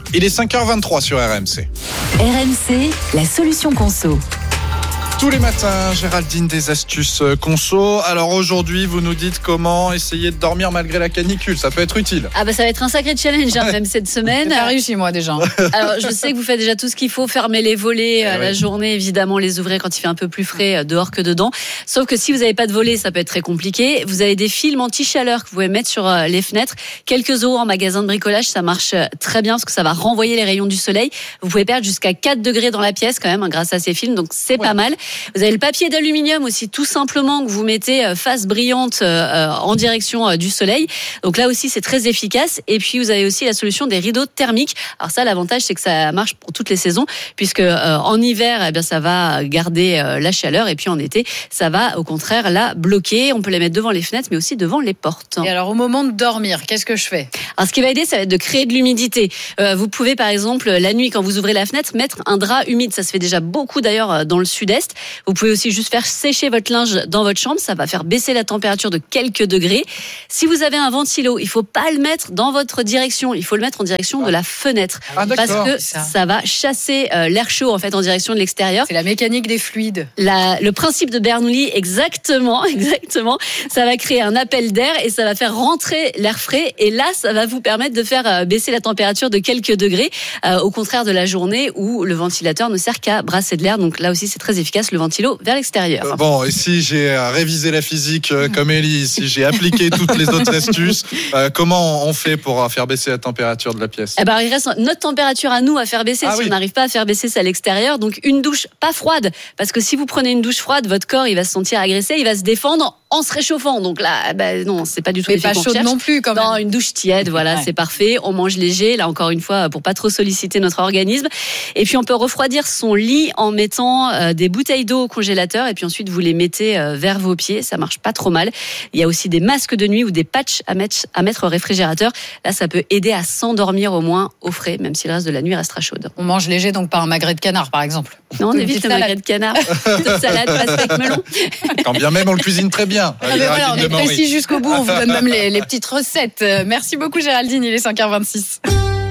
Il est cinq heures vingt-trois sur R M C. R M C, la solution conso. Tous les matins, Géraldine, des astuces conso. Alors aujourd'hui, vous nous dites comment essayer de dormir malgré la canicule. Ça peut être utile. Ah bah ça va être un sacré challenge hein, même cette semaine. J'ai réussi moi déjà. Alors je sais que vous faites déjà tout ce qu'il faut, fermer les volets à ouais. la journée, évidemment les ouvrir quand il fait un peu plus frais dehors que dedans. Sauf que si vous n'avez pas de volets, ça peut être très compliqué. Vous avez des films anti-chaleur que vous pouvez mettre sur les fenêtres. Quelques euros en magasin de bricolage, ça marche très bien parce que ça va renvoyer les rayons du soleil. Vous pouvez perdre jusqu'à quatre degrés dans la pièce quand même hein, grâce à ces films, donc c'est ouais. pas mal. Vous avez le papier d'aluminium aussi, tout simplement, que vous mettez face brillante euh, en direction euh, du soleil. Donc là aussi, c'est très efficace. Et puis, vous avez aussi la solution des rideaux thermiques. Alors ça, l'avantage, c'est que ça marche pour toutes les saisons, puisque euh, en hiver, eh bien, ça va garder euh, la chaleur. Et puis en été, ça va au contraire la bloquer. On peut les mettre devant les fenêtres, mais aussi devant les portes. Et alors, au moment de dormir, qu'est-ce que je fais ? Alors, ce qui va aider, ça va être de créer de l'humidité. Euh, vous pouvez, par exemple, la nuit, quand vous ouvrez la fenêtre, mettre un drap humide. Ça se fait déjà beaucoup, d'ailleurs, dans le sud-est. Vous pouvez aussi juste faire sécher votre linge dans votre chambre. Ça va faire baisser la température de quelques degrés. Si vous avez un ventilo, il faut pas le mettre dans votre direction. Il faut le mettre en direction de la fenêtre. Ah, parce que ça. ça va chasser euh, l'air chaud, en fait, en direction de l'extérieur. C'est la mécanique des fluides. La, le principe de Bernoulli, exactement, exactement. Ça va créer un appel d'air et ça va faire rentrer l'air frais. Et là, ça va vous permettre de faire euh, baisser la température de quelques degrés, euh, au contraire de la journée où le ventilateur ne sert qu'à brasser de l'air. Donc là aussi, c'est très efficace, le ventilo vers l'extérieur. Euh, bon, et si j'ai révisé la physique euh, comme Ellie, si j'ai appliqué toutes les autres astuces, euh, comment on fait pour faire baisser la température de la pièce ? Eh ben, il reste notre température à nous à faire baisser. Ah, si oui. on n'arrive pas à faire baisser ça à l'extérieur, donc une douche pas froide, parce que si vous prenez une douche froide, votre corps il va se sentir agressé, il va se défendre en se réchauffant. Donc là, ben non, c'est pas du tout. Mais pas chaude non plus, quand même. Non, une douche tiède, voilà, ouais. c'est parfait. On mange léger, là encore une fois, pour pas trop solliciter notre organisme. Et puis on peut refroidir son lit en mettant euh, des bouteilles d'eau au congélateur, et puis ensuite vous les mettez euh, vers vos pieds. Ça marche pas trop mal. Il y a aussi des masques de nuit ou des patchs à mettre à mettre au réfrigérateur. Là, ça peut aider à s'endormir au moins au frais, même si le reste de la nuit restera chaude. On mange léger, donc pas un magret de canard, par exemple. Non, on évite le magret de canard. Toute salade, pastèque, melon. Quand bien même on le cuisine très bien. Ah mais voilà, on est précis jusqu'au bout. On vous donne même les, les petites recettes. Merci beaucoup, Géraldine. Il est cinq heures vingt-six.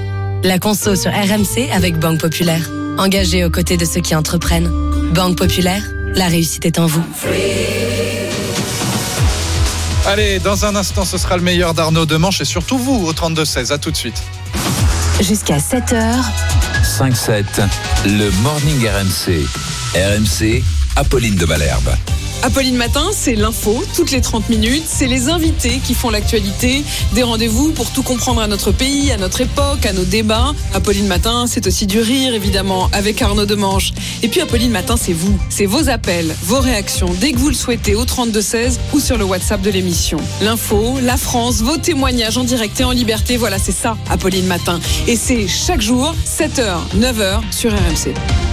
La conso sur R M C avec Banque Populaire. Engagée aux côtés de ceux qui entreprennent. Banque Populaire, la réussite est en vous. Allez, dans un instant, ce sera le meilleur d'Arnaud Demanche et surtout vous au trente-deux seize. À tout de suite. Jusqu'à sept heures. cinq sept, le Morning R M C. R M C, Apolline de Malherbe. Apolline Matin, c'est l'info, toutes les trente minutes. C'est les invités qui font l'actualité. Des rendez-vous pour tout comprendre à notre pays, à notre époque, à nos débats. Apolline Matin, c'est aussi du rire, évidemment, avec Arnaud Demanche. Et puis Apolline Matin, c'est vous. C'est vos appels, vos réactions, dès que vous le souhaitez, au trente-deux seize ou sur le WhatsApp de l'émission. L'info, la France, vos témoignages en direct et en liberté. Voilà, c'est ça, Apolline Matin. Et c'est chaque jour, sept heures, neuf heures, sur R M C.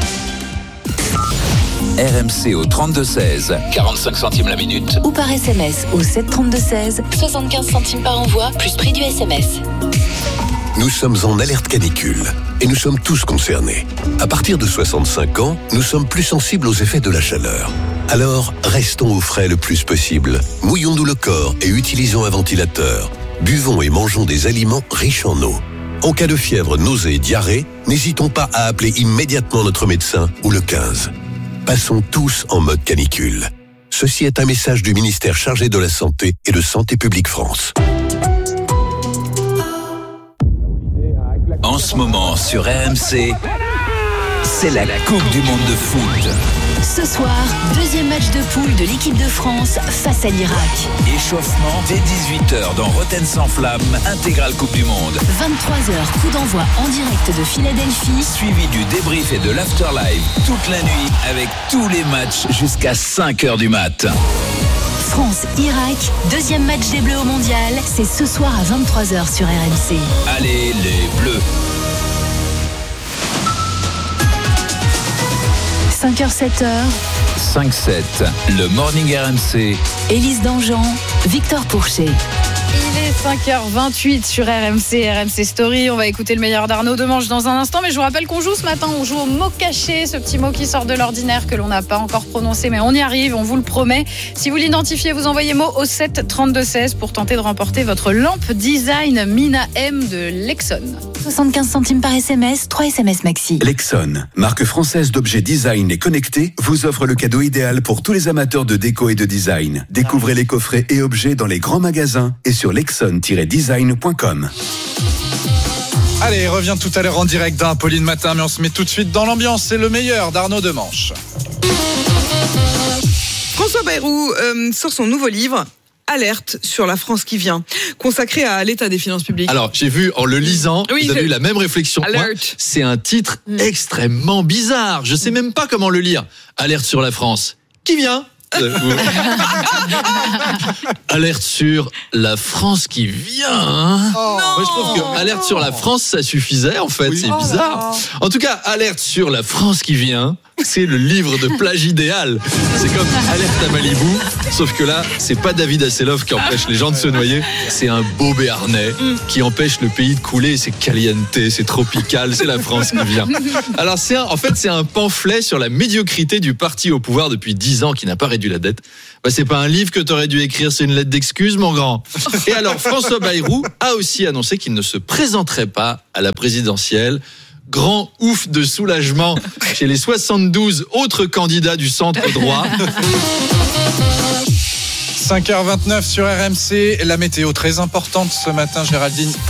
R M C au trente-deux seize, quarante-cinq centimes la minute. Ou par S M S au sept trente-deux seize, soixante-quinze centimes par envoi, plus prix du S M S. Nous sommes en alerte canicule et nous sommes tous concernés. À partir de soixante-cinq ans, nous sommes plus sensibles aux effets de la chaleur. Alors, restons au frais le plus possible. Mouillons-nous le corps et utilisons un ventilateur. Buvons et mangeons des aliments riches en eau. En cas de fièvre, nausée et diarrhée, n'hésitons pas à appeler immédiatement notre médecin ou le quinze. Passons tous en mode canicule. Ceci est un message du ministère chargé de la Santé et de Santé publique France. En ce moment sur R M C, c'est la Coupe du Monde de foot. Ce soir, deuxième match de poule de l'équipe de France face à l'Irak. Échauffement dès dix-huit heures dans Rotten sans flamme, intégrale Coupe du Monde. vingt-trois heures, coup d'envoi en direct de Philadelphie. Suivi du débrief et de l'afterlive toute la nuit avec tous les matchs jusqu'à cinq heures du mat. France-Irak, deuxième match des Bleus au Mondial. C'est ce soir à vingt-trois heures sur R M C. Allez les Bleus. cinq heures, sept heures. cinq sept, le Morning R M C. Élise Dangean, Victor Pourchet. Il est cinq heures vingt-huit sur R M C, R M C Story. On va écouter le meilleur d'Arnaud Demanche dans un instant. Mais je vous rappelle qu'on joue ce matin. On joue au mot caché, ce petit mot qui sort de l'ordinaire que l'on n'a pas encore prononcé. Mais on y arrive, on vous le promet. Si vous l'identifiez, vous envoyez mot au sept trente-deux seize pour tenter de remporter votre lampe design Mina M de Lexon. soixante-quinze centimes par S M S, trois S M S maxi. Lexon, marque française d'objets design et connectés, vous offre le cadeau idéal pour tous les amateurs de déco et de design. Découvrez les coffrets et objets dans les grands magasins et sur lexon tiret design point com. Allez, revient tout à l'heure en direct d'un Pauline Matin, mais on se met tout de suite dans l'ambiance. C'est le meilleur d'Arnaud Demanche. François Bayrou euh, sort son nouveau livre. Alerte sur la France qui vient, consacré à l'état des finances publiques. Alors, j'ai vu en le lisant, oui, vous avez j'ai... eu la même réflexion que moi. C'est un titre mmh. extrêmement bizarre. Je sais même pas comment le lire. Alerte sur la France qui vient. Euh, alerte sur la France qui vient. Hein oh, Moi, je trouve que alerte sur la France, ça suffisait. En fait, oui. c'est bizarre. En tout cas, alerte sur la France qui vient. C'est le livre de plage idéal. C'est comme Alerte à Malibu, sauf que là, c'est pas David Hasselhoff qui empêche les gens de se noyer, c'est un beau béarnais qui empêche le pays de couler. C'est caliente, c'est tropical, c'est la France qui vient. Alors, c'est un, en fait, c'est un pamphlet sur la médiocrité du parti au pouvoir depuis dix ans qui n'a pas réduit la dette. Bah, c'est pas un livre que t'aurais dû écrire, c'est une lettre d'excuse, mon grand. Et alors, François Bayrou a aussi annoncé qu'il ne se présenterait pas à la présidentielle. Grand ouf de soulagement chez les soixante-douze autres candidats du centre droit. cinq heures vingt-neuf sur R M C, la météo très importante ce matin, Géraldine.